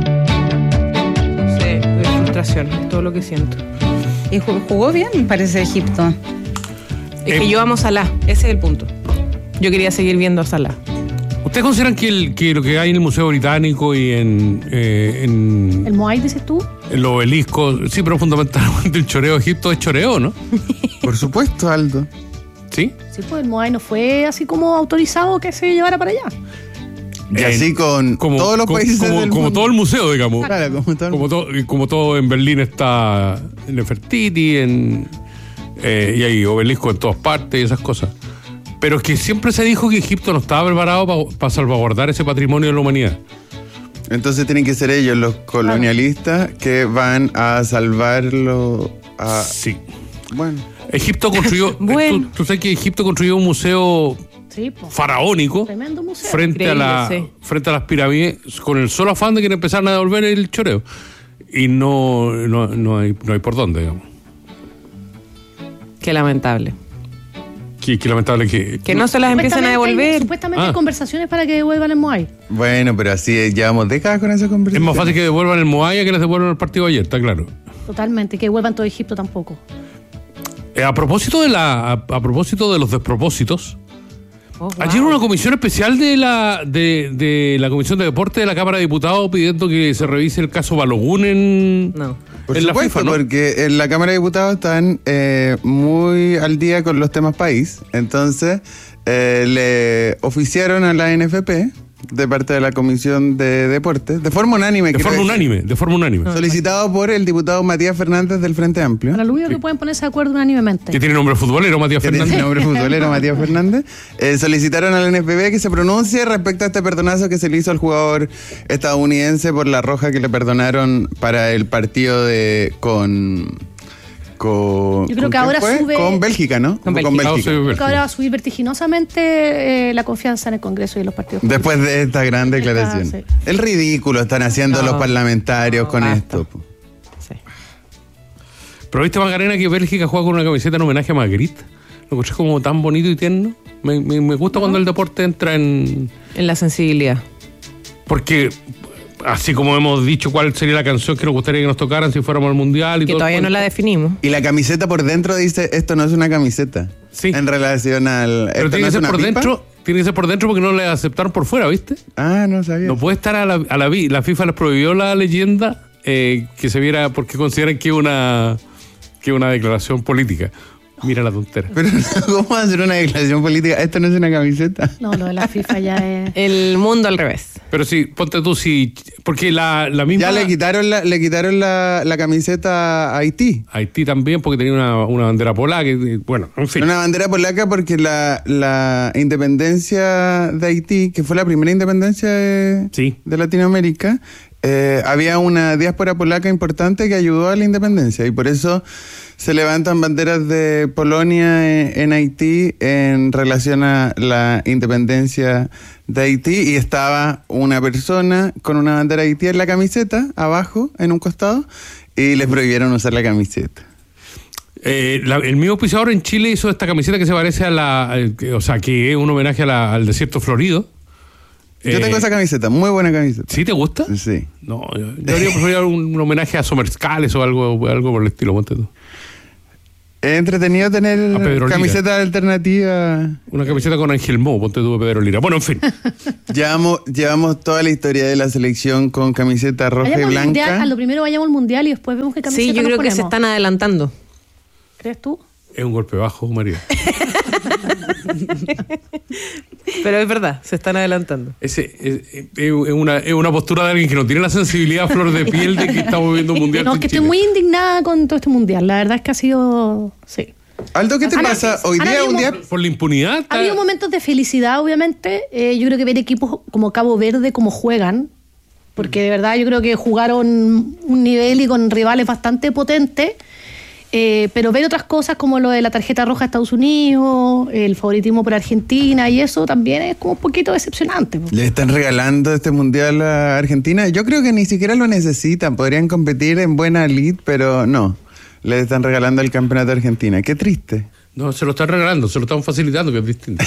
Sí, de frustración, es todo lo que siento. Y jugó bien, me parece, Egipto. Es que yo amo a Salah, ese es el punto. Yo quería seguir viendo a Salah. ¿Ustedes consideran que, el, que lo que hay en el Museo Británico y en... Eh, en ¿El Moai, dices tú? En los obeliscos, sí, pero fundamentalmente el choreo de Egipto es choreo, ¿no? Por supuesto, Aldo. ¿Sí? Sí, pues el Moai no fue así como autorizado que se llevara para allá. Y así con como, todos los como, países como, del como mundo. todo el museo, digamos. Claro, como todo, como todo, como todo en Berlín está en Nefertiti, en, eh, y hay obeliscos en todas partes y esas cosas. Pero es que siempre se dijo que Egipto no estaba preparado para pa salvaguardar ese patrimonio de la humanidad. Entonces tienen que ser ellos, los colonialistas, que van a salvarlo a... Sí. Bueno. Egipto construyó... bueno. tú, tú sabes que Egipto construyó un museo... Sí, pues, faraónico frente a, la, sí. frente a las pirámides con el solo afán de que empezaran a devolver el choreo y no, no, no, hay, no hay por dónde, digamos. Qué lamentable. Qué, qué lamentable que... Que no se las empiezan a devolver. Hay, supuestamente ah. hay conversaciones para que devuelvan el Moai. Bueno, pero así llevamos décadas con esa conversación. Es más fácil que devuelvan el Moai a que les devuelvan el partido ayer, está claro. Totalmente, que devuelvan todo Egipto tampoco. Eh, a propósito de la a, a propósito de los despropósitos, oh, wow. ayer una comisión especial de la de, de la Comisión de Deporte de la Cámara de Diputados pidiendo que se revise el caso Balogun en, no. Por en supuesto, la FIFA, ¿no? Porque en la Cámara de Diputados están eh, muy al día con los temas país. Entonces, eh, le oficiaron a la N F P de parte de la Comisión de Deportes, de forma unánime. De forma unánime, de forma unánime. Solicitado por el diputado Matías Fernández del Frente Amplio. Para lo único sí. que pueden ponerse de acuerdo unánimemente. Que tiene nombre futbolero, Matías Fernández. Tiene nombre futbolero, Matías Fernández. Eh, solicitaron a la N F P que se pronuncie respecto a este perdonazo que se le hizo al jugador estadounidense por la roja que le perdonaron para el partido de con... Con, Yo creo que ahora fue? sube... Con Bélgica, ¿no? Con Bélgica. Con Bélgica. Yo creo que ahora va a subir vertiginosamente eh, la confianza en el Congreso y en los partidos. Después de esta gran declaración. Sí. El ridículo están haciendo no, los parlamentarios no, con basta. esto. Sí. Pero viste, Macarena, que Bélgica juega con una camiseta en homenaje a Magritte. Lo encontré como tan bonito y tierno. Me, me, me gusta uh-huh. cuando el deporte entra en... En la sensibilidad. Porque... Así como hemos dicho cuál sería la canción que nos gustaría que nos tocaran si fuéramos al mundial y que todo todavía no la definimos. Y la camiseta por dentro dice, esto no es una camiseta. Sí. En relación al... Pero tiene, no que ser es por pipa? dentro, tiene que ser por dentro porque no le aceptaron por fuera, ¿viste? Ah, no sabía. No puede estar a la... A la, la FIFA les prohibió la leyenda eh, que se viera porque consideran que es una, que una declaración política. Mira la tontera. Pero ¿cómo hacer una declaración política? Esto no es una camiseta. No, lo de la FIFA ya es... El mundo al revés. Pero sí, ponte tú, sí, porque la, la misma... Ya le quitaron la, le quitaron la, la camiseta a Haití. Haití también, porque tenía una, una bandera polaca, y, bueno, en fin. Una bandera polaca porque la, la independencia de Haití, que fue la primera independencia de, sí. de Latinoamérica, eh, había una diáspora polaca importante que ayudó a la independencia y por eso se levantan banderas de Polonia en, en Haití en relación a la independencia de Haití y estaba una persona con una bandera de Haití en la camiseta, abajo, en un costado, y les prohibieron usar la camiseta. Eh, la, el mismo pisador en Chile hizo esta camiseta que se parece a la... Eh, o sea, que es un homenaje a la, al desierto florido. Yo tengo eh, esa camiseta, muy buena camiseta. ¿Sí te gusta? Sí. No, yo, yo debería preferir un, un homenaje a Somerscales o algo, algo por el estilo, ponte tú. Es entretenido tener camiseta alternativa. Una camiseta con Ángel Mo, ponte tú de Pedro Lira. Bueno, en fin. llevamos, llevamos toda la historia de la selección con camiseta roja vayamos y blanca. Mundial, a lo primero vayamos al mundial y después vemos qué camiseta Sí, yo nos creo ponemos. que se están adelantando. ¿Crees tú? Es un golpe bajo, María. Pero es verdad, se están adelantando. Ese, es, es, una, es una postura de alguien que no tiene la sensibilidad a flor de piel de que estamos viviendo un mundial. No, es que estoy muy indignada con todo este mundial. La verdad es que ha sido... Sí. Aldo, ¿qué te Ana, pasa? Hoy Ana, día un día... Por la impunidad. Ha habido momentos de felicidad, obviamente. Eh, yo creo que ver equipos como Cabo Verde, como juegan, porque de verdad yo creo que jugaron un nivel y con rivales bastante potentes. Eh, pero ver otras cosas como lo de la tarjeta roja de Estados Unidos, el favoritismo por Argentina y eso también es como un poquito decepcionante. ¿Le están regalando este mundial a Argentina? Yo creo que ni siquiera lo necesitan. Podrían competir en buena elite, pero no. Le están regalando el campeonato a Argentina. Qué triste. No, se lo están regalando, se lo están facilitando, que es distinto.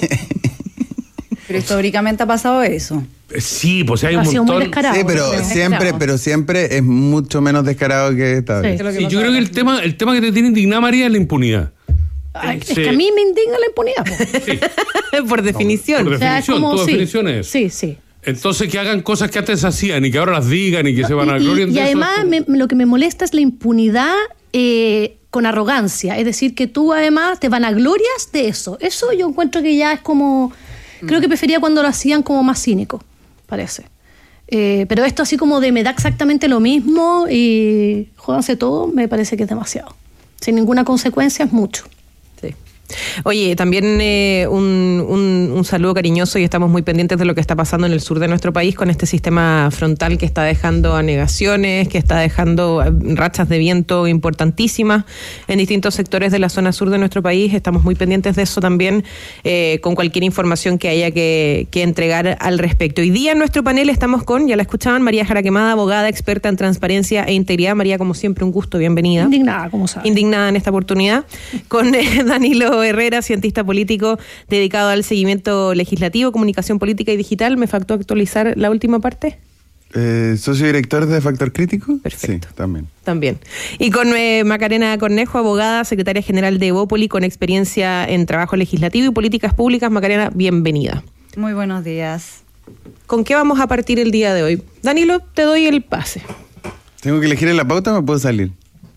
Pero históricamente ha pasado eso. Sí, pues hay un ha sido montón. Muy descarado, sí, pero muy siempre, descarado. pero siempre es mucho menos descarado que esta vez. Sí. Sí, yo creo que el tema, el tema que te tiene indignada, María, es la impunidad. Ay, Sí. Es que a mí me indigna la impunidad. po. Sí. Por definición. Por O sea, es definición, como- tu sí. definición es. Sí, sí. Entonces que hagan cosas que antes hacían y que ahora las digan y que se van a Y- gloria y, y de eso, además es como- me- lo que me molesta es la impunidad eh, con arrogancia. Es decir, que tú además te vanaglorias de eso. Eso yo encuentro que ya es como... Creo que prefería cuando lo hacían como más cínico, parece. Eh, pero esto así como de me da exactamente lo mismo y jódanse todo, me parece que es demasiado. Sin ninguna consecuencia es mucho. Sí. Oye, también eh, un, un, un saludo cariñoso y estamos muy pendientes de lo que está pasando en el sur de nuestro país con este sistema frontal que está dejando anegaciones, que está dejando rachas de viento importantísimas en distintos sectores de la zona sur de nuestro país. Estamos muy pendientes de eso también eh, con cualquier información que haya que, que entregar al respecto. Hoy día en nuestro panel estamos con, ya la escuchaban, María Jaraquemada, abogada experta en transparencia e integridad. María, como siempre, un gusto, bienvenida. Indignada, como sabes. Indignada en esta oportunidad. Con eh, Danilo Herrera, cientista político dedicado al seguimiento legislativo, comunicación política y digital. ¿Me faltó actualizar la última parte? Eh, ¿Socio director de Factor Crítico? Perfecto. Sí, también. También. Y con eh, Macarena Cornejo, abogada, secretaria general de Evópoli, con experiencia en trabajo legislativo y políticas públicas. Macarena, bienvenida. Muy buenos días. ¿Con qué vamos a partir el día de hoy? Danilo, te doy el pase. ¿Tengo que elegir en la pauta o me puedo salir?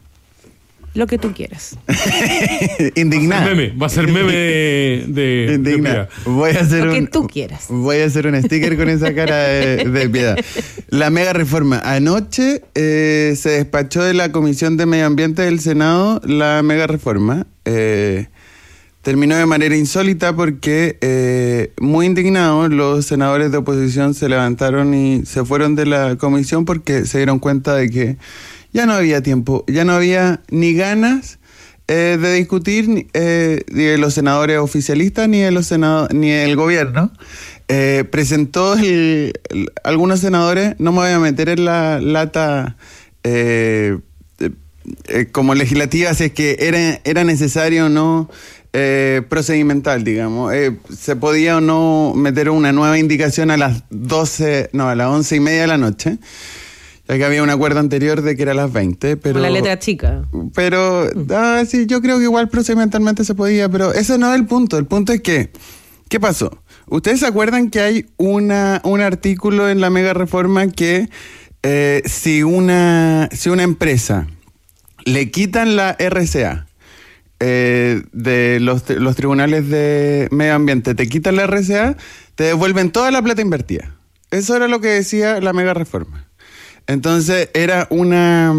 Lo que tú quieras. Indignada. Va a ser meme, va a ser meme de... de Indignada. de Voy a hacer Lo que un... tú quieras. Voy a hacer un sticker con esa cara de, de piedad. La mega reforma. Anoche eh, se despachó de la Comisión de Medio Ambiente del Senado la mega reforma. Eh, terminó de manera insólita porque eh, muy indignados los senadores de oposición se levantaron y se fueron de la comisión porque se dieron cuenta de que ya no había tiempo, ya no había ni ganas eh, de discutir ni, eh, ni de los senadores oficialistas ni de los senado, ni del gobierno. Eh, presentó el, el, algunos senadores, no me voy a meter en la lata eh, eh, como legislativa, si es que era, era necesario o no eh, procedimental, digamos. Eh, se podía o no meter una nueva indicación a las doce, no, a las once y media de la noche. Ya que había un acuerdo anterior de que era a las veinte, pero... Con la letra chica. Pero, ah, sí, yo creo que igual procedimentalmente se podía, pero ese no es el punto. El punto es que, ¿qué pasó? ¿Ustedes se acuerdan que hay una un artículo en la mega reforma que eh, si una si una empresa le quitan la R C A, eh, de los, los tribunales de medio ambiente te quitan la R C A, te devuelven toda la plata invertida. Eso era lo que decía la mega reforma. Entonces era una,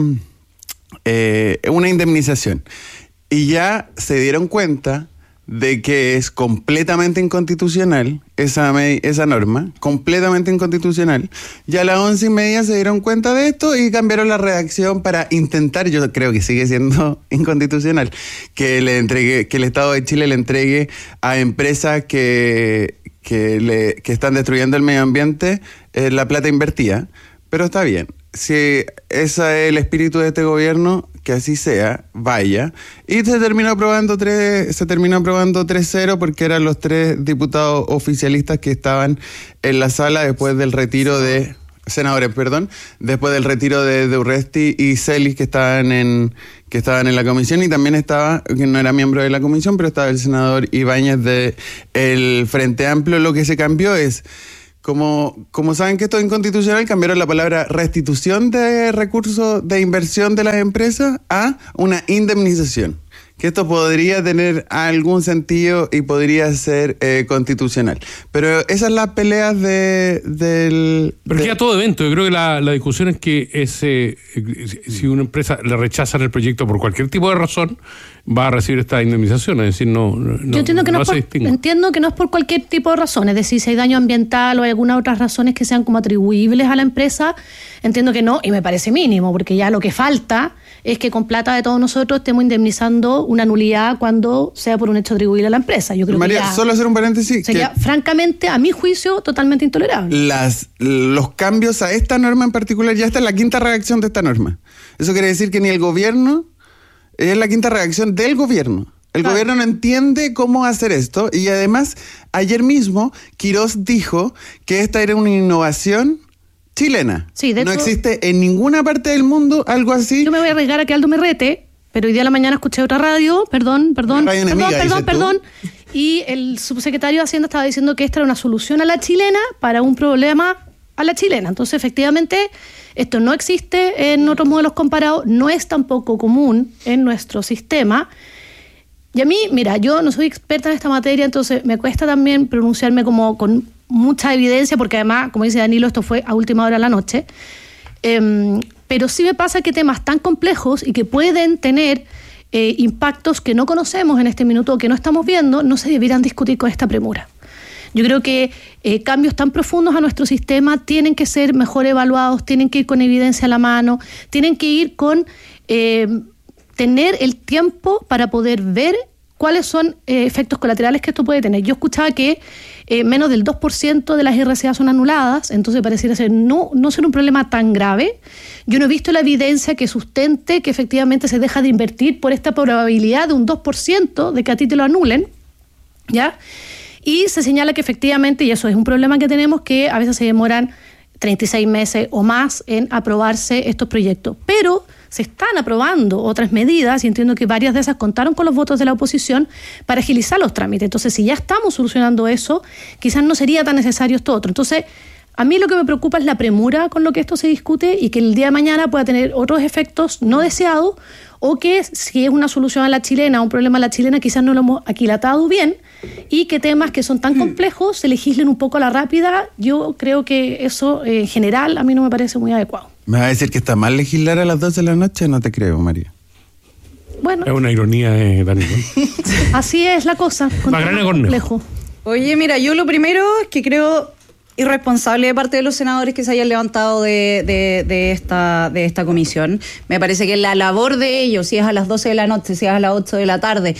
eh, una indemnización. Y ya se dieron cuenta de que es completamente inconstitucional esa, me- esa norma, completamente inconstitucional. Ya a las once y media se dieron cuenta de esto y cambiaron la redacción para intentar, yo creo que sigue siendo inconstitucional, que le entregue, que el Estado de Chile le entregue a empresas que, que, le, que están destruyendo el medio ambiente eh, la plata invertida. Pero está bien, si ese es el espíritu de este gobierno, que así sea, vaya. Y se terminó aprobando tres, se terminó aprobando tres cero porque eran los tres diputados oficialistas que estaban en la sala después del retiro de senadores, perdón, después del retiro de, de Urresti y Celis que estaban en que estaban en la comisión, y también estaba, que no era miembro de la comisión, pero estaba el senador Ibáñez de el Frente Amplio. Lo que se cambió es, Como, como saben que esto es inconstitucional, cambiaron la palabra restitución de recursos de inversión de las empresas a una indemnización. Que esto podría tener algún sentido y podría ser eh, constitucional. Pero esas son las peleas de, del... Pero de... ya todo evento, yo creo que la, la discusión es que ese, si una empresa le rechazan el proyecto por cualquier tipo de razón, va a recibir esta indemnización, es decir, no, no Yo entiendo que no, no es se por, distingue. entiendo que no es por cualquier tipo de razón, es decir, si hay daño ambiental o hay algunas otras razones que sean como atribuibles a la empresa, entiendo que no, y me parece mínimo, porque ya lo que falta es que con plata de todos nosotros estemos indemnizando una nulidad cuando sea por un hecho atribuible a la empresa. Yo creo María, que ya solo hacer un paréntesis. sería, que francamente, a mi juicio, totalmente intolerable. Las, los cambios a esta norma en particular, ya está en la quinta redacción de esta norma. Eso quiere decir que ni el gobierno, es la quinta redacción del gobierno. El claro. gobierno no entiende cómo hacer esto, y además, ayer mismo, Quirós dijo que esta era una innovación chilena. Sí, de no hecho, existe en ninguna parte del mundo algo así. Yo me voy a arriesgar a que Aldo me rete, pero hoy día a la mañana escuché otra radio, perdón, perdón, radio perdón, enemiga, perdón, perdón, y el subsecretario de Hacienda estaba diciendo que esta era una solución a la chilena para un problema a la chilena. Entonces, efectivamente, esto no existe en otros modelos comparados, no es tampoco común en nuestro sistema. Y a mí, mira, yo no soy experta en esta materia, entonces me cuesta también pronunciarme como con mucha evidencia, porque además, como dice Danilo, esto fue a última hora de la noche. Eh, pero sí me pasa que temas tan complejos y que pueden tener eh, impactos que no conocemos en este minuto o que no estamos viendo, no se debieran discutir con esta premura. Yo creo que eh, cambios tan profundos a nuestro sistema tienen que ser mejor evaluados, tienen que ir con evidencia a la mano, tienen que ir con eh, tener el tiempo para poder ver cuáles son eh, efectos colaterales que esto puede tener. Yo escuchaba que eh, menos del dos por ciento de las R C A son anuladas, entonces pareciera ser no, no ser un problema tan grave. Yo no he visto la evidencia que sustente que efectivamente se deja de invertir por esta probabilidad de un dos por ciento de que a ti te lo anulen, ¿ya? Y se señala que efectivamente, y eso es un problema que tenemos, que a veces se demoran treinta y seis meses o más en aprobarse estos proyectos. Pero se están aprobando otras medidas, y entiendo que varias de esas contaron con los votos de la oposición para agilizar los trámites. Entonces, si ya estamos solucionando eso, quizás no sería tan necesario esto otro. Entonces, a mí lo que me preocupa es la premura con lo que esto se discute y que el día de mañana pueda tener otros efectos no deseados, o que si es una solución a la chilena, un problema a la chilena, quizás no lo hemos aquilatado bien, y que temas que son tan complejos se legislen un poco a la rápida. Yo creo que eso, eh, en general, a mí no me parece muy adecuado. ¿Me vas a decir que está mal legislar a las doce de la noche? No te creo, María. Bueno. Es una ironía, eh, Danilo. Así es la cosa. Complejo. Oye, mira, yo lo primero es que creo irresponsable de parte de los senadores que se hayan levantado de, de, de, esta, de esta comisión. Me parece que la labor de ellos, si es a las doce de la noche, si es a las ocho de la tarde,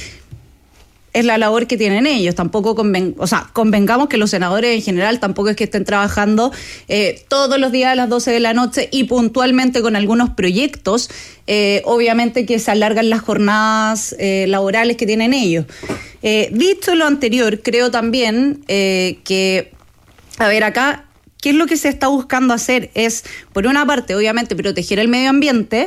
es la labor que tienen ellos. Tampoco conven, o sea, convengamos que los senadores en general tampoco es que estén trabajando eh, todos los días a las doce de la noche y puntualmente con algunos proyectos, eh, obviamente que se alargan las jornadas eh, laborales que tienen ellos. Eh, dicho lo anterior, creo también eh, que, a ver, acá, ¿qué es lo que se está buscando hacer? Es, por una parte, obviamente, proteger el medio ambiente,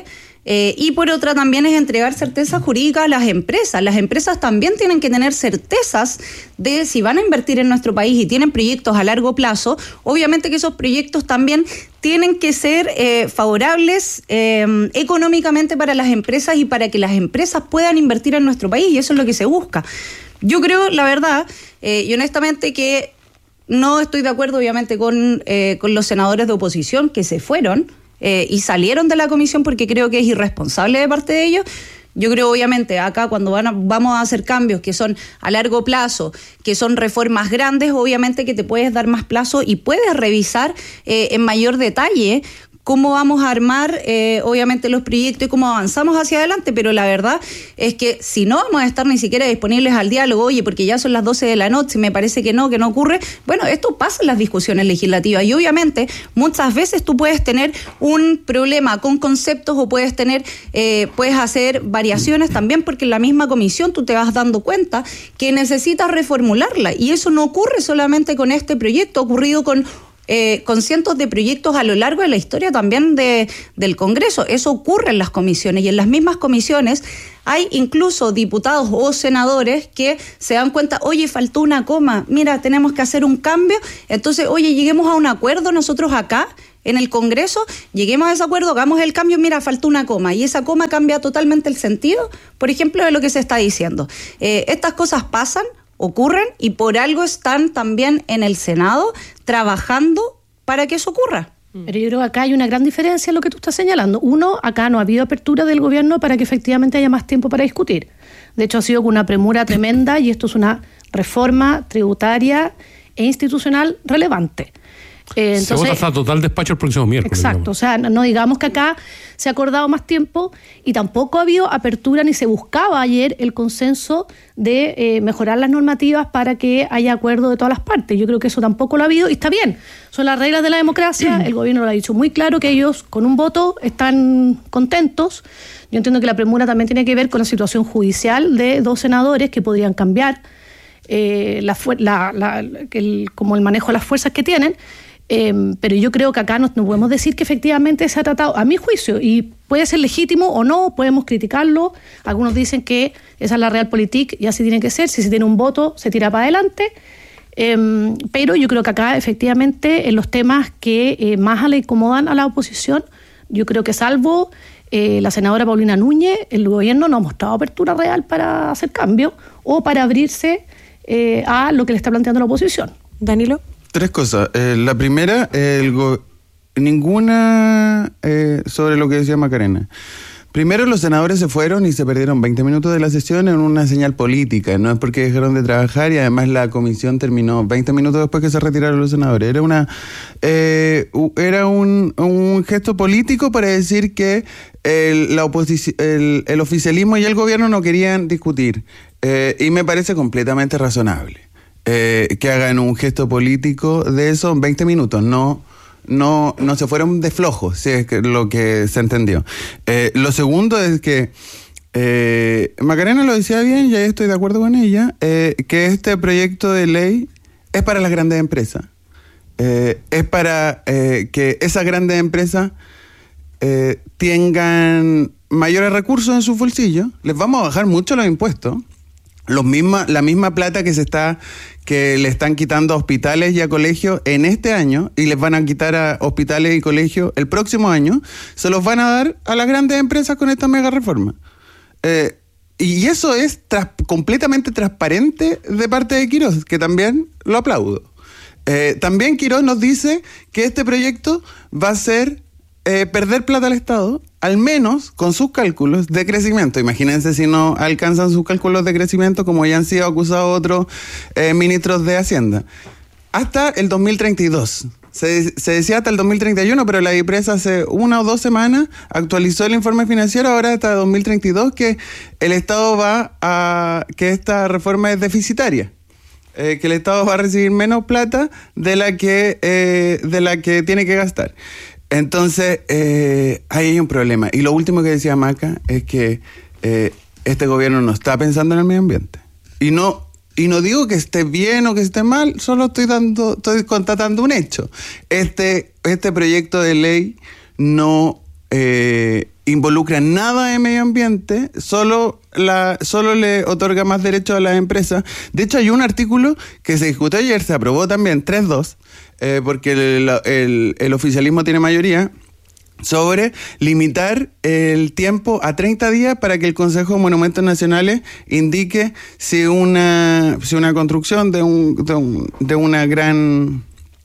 Eh, y por otra también es entregar certezas jurídicas a las empresas. Las empresas también tienen que tener certezas de si van a invertir en nuestro país y tienen proyectos a largo plazo, obviamente que esos proyectos también tienen que ser eh, favorables eh, económicamente para las empresas y para que las empresas puedan invertir en nuestro país, y eso es lo que se busca. Yo creo, la verdad, eh, y honestamente, que no estoy de acuerdo obviamente con, eh, con los senadores de oposición que se fueron eh, y salieron de la comisión, porque creo que es irresponsable de parte de ellos. Yo creo, obviamente, acá cuando van a, vamos a hacer cambios que son a largo plazo, que son reformas grandes, obviamente que te puedes dar más plazo y puedes revisar eh, en mayor detalle cómo vamos a armar, eh, obviamente, los proyectos y cómo avanzamos hacia adelante, pero la verdad es que si no vamos a estar ni siquiera disponibles al diálogo, oye, porque ya son las doce de la noche, me parece que no, que no ocurre, bueno, esto pasa en las discusiones legislativas y obviamente muchas veces tú puedes tener un problema con conceptos o puedes tener, eh, puedes hacer variaciones también, porque en la misma comisión tú te vas dando cuenta que necesitas reformularla, y eso no ocurre solamente con este proyecto, ha ocurrido con Eh, con cientos de proyectos a lo largo de la historia también de, del Congreso. Eso ocurre en las comisiones, y en las mismas comisiones hay incluso diputados o senadores que se dan cuenta, oye, faltó una coma, mira, tenemos que hacer un cambio, entonces, oye, lleguemos a un acuerdo nosotros acá en el Congreso, lleguemos a ese acuerdo, hagamos el cambio, mira, faltó una coma, y esa coma cambia totalmente el sentido, por ejemplo, de lo que se está diciendo. Eh, estas cosas pasan, ocurren, y por algo están también en el Senado trabajando para que eso ocurra. Pero yo creo que acá hay una gran diferencia en lo que tú estás señalando. Uno, acá no ha habido apertura del gobierno para que efectivamente haya más tiempo para discutir. De hecho, ha sido con una premura tremenda, y esto es una reforma tributaria e institucional relevante. Eh, entonces, se vota hasta total despacho el próximo miércoles. Exacto, digamos. O sea, no, no digamos que acá se ha acordado más tiempo, y tampoco ha habido apertura ni se buscaba ayer el consenso de eh, mejorar las normativas para que haya acuerdo de todas las partes. Yo creo que eso tampoco lo ha habido, y está bien, son las reglas de la democracia. El gobierno lo ha dicho muy claro, que ellos con un voto están contentos. Yo entiendo que la premura también tiene que ver con la situación judicial de dos senadores que podrían cambiar eh, la, la, la, el, como el manejo de las fuerzas que tienen. Eh, pero yo creo que acá no, no podemos decir que efectivamente se ha tratado, a mi juicio, y puede ser legítimo o no, podemos criticarlo. Algunos dicen que esa es la realpolitik y así tiene que ser, si se tiene un voto se tira para adelante, eh, pero yo creo que acá efectivamente en los temas que eh, más le incomodan a la oposición, yo creo que salvo eh, la senadora Paulina Núñez, el gobierno no ha mostrado apertura real para hacer cambios o para abrirse eh, a lo que le está planteando la oposición. Danilo. Tres cosas. Eh, la primera, el go- ninguna eh, sobre lo que decía Macarena. Primero, los senadores se fueron y se perdieron veinte minutos de la sesión en una señal política. No es porque dejaron de trabajar, y además la comisión terminó veinte minutos después que se retiraron los senadores. Era una eh, era un, un gesto político para decir que el, la oposici- el, el oficialismo y el gobierno no querían discutir. Eh, y me parece completamente razonable. Eh, que hagan un gesto político de eso en veinte minutos, no, no, no se fueron de flojos, si es que lo que se entendió. Eh, lo segundo es que eh, Macarena lo decía bien, y ahí estoy de acuerdo con ella, eh, que este proyecto de ley es para las grandes empresas, eh, es para eh, que esas grandes empresas eh, tengan mayores recursos en su bolsillo. Les vamos a bajar mucho los impuestos. Los misma, la misma plata que se está que le están quitando a hospitales y a colegios en este año, y les van a quitar a hospitales y colegios el próximo año, se los van a dar a las grandes empresas con esta mega reforma. Eh, y eso es tras, completamente transparente de parte de Quirós, que también lo aplaudo. Eh, también Quirós nos dice que este proyecto va a ser eh, perder plata al Estado, al menos con sus cálculos de crecimiento. Imagínense si no alcanzan sus cálculos de crecimiento, como ya han sido acusados otros eh, ministros de Hacienda. Hasta el dos mil treinta y dos. Se, se decía hasta el dos mil treinta y uno, pero la IPRES hace una o dos semanas actualizó el informe financiero, ahora hasta dos mil treinta y dos, que el Estado va a... que esta reforma es deficitaria. Eh, que el Estado va a recibir menos plata de la que, eh, de la que tiene que gastar. Entonces, eh, ahí hay un problema. Y lo último que decía Maca es que eh, este gobierno no está pensando en el medio ambiente. Y no, y no digo que esté bien o que esté mal, solo estoy dando, estoy constatando un hecho. Este, este proyecto de ley no, eh, involucra nada de medio ambiente, solo la solo le otorga más derechos a las empresas. De hecho, hay un artículo que se discutió ayer, se aprobó también, tres dos, eh, porque el, el, el oficialismo tiene mayoría, sobre limitar el tiempo a treinta días para que el Consejo de Monumentos Nacionales indique si una, si una construcción de, un, de, un, de una gran...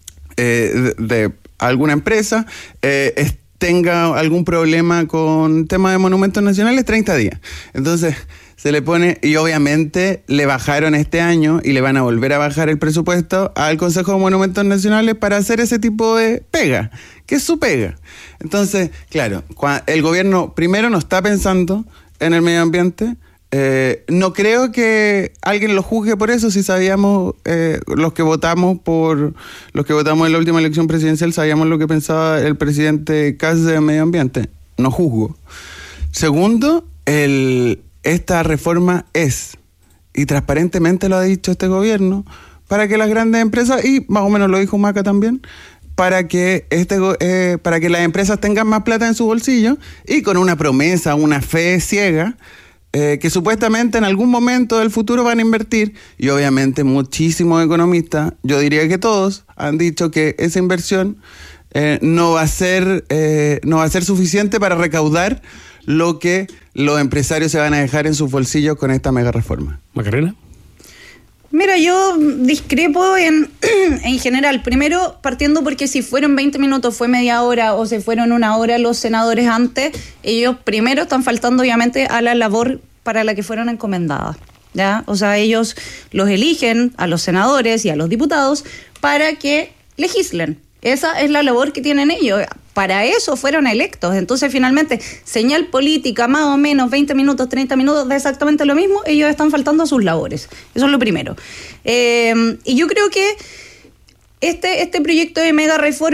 Eh, de, de alguna empresa eh, es, tenga algún problema con tema de monumentos nacionales, treinta días. Entonces se le pone, y obviamente le bajaron este año y le van a volver a bajar el presupuesto al Consejo de Monumentos Nacionales para hacer ese tipo de pega, que es su pega. Entonces, claro, el gobierno primero no está pensando en el medio ambiente. Eh, no creo que alguien lo juzgue por eso. Si sabíamos, eh, los que votamos por los que votamos en la última elección presidencial, sabíamos lo que pensaba el presidente Kast de medio ambiente. No juzgo. Segundo, el, esta reforma es, y transparentemente lo ha dicho este gobierno, para que las grandes empresas, y más o menos lo dijo Maca también, para que este eh, para que las empresas tengan más plata en su bolsillo, y con una promesa, una fe ciega, Eh, que supuestamente en algún momento del futuro van a invertir, y obviamente muchísimos economistas, yo diría que todos, han dicho que esa inversión eh, no va a ser eh, no va a ser suficiente para recaudar lo que los empresarios se van a dejar en sus bolsillos con esta mega reforma. Macarena. Mira, yo discrepo en, en general. Primero, partiendo porque si fueron veinte minutos, fue media hora, o se fueron una hora los senadores antes, ellos primero están faltando obviamente a la labor para la que fueron encomendadas, ¿ya? O sea, ellos los eligen a los senadores y a los diputados para que legislen. Esa es la labor que tienen ellos. Para eso fueron electos. Entonces, finalmente, señal política, más o menos veinte minutos, treinta minutos, de exactamente lo mismo, ellos están faltando a sus labores. Eso es lo primero. Eh, y yo creo que este, este proyecto de mega reforma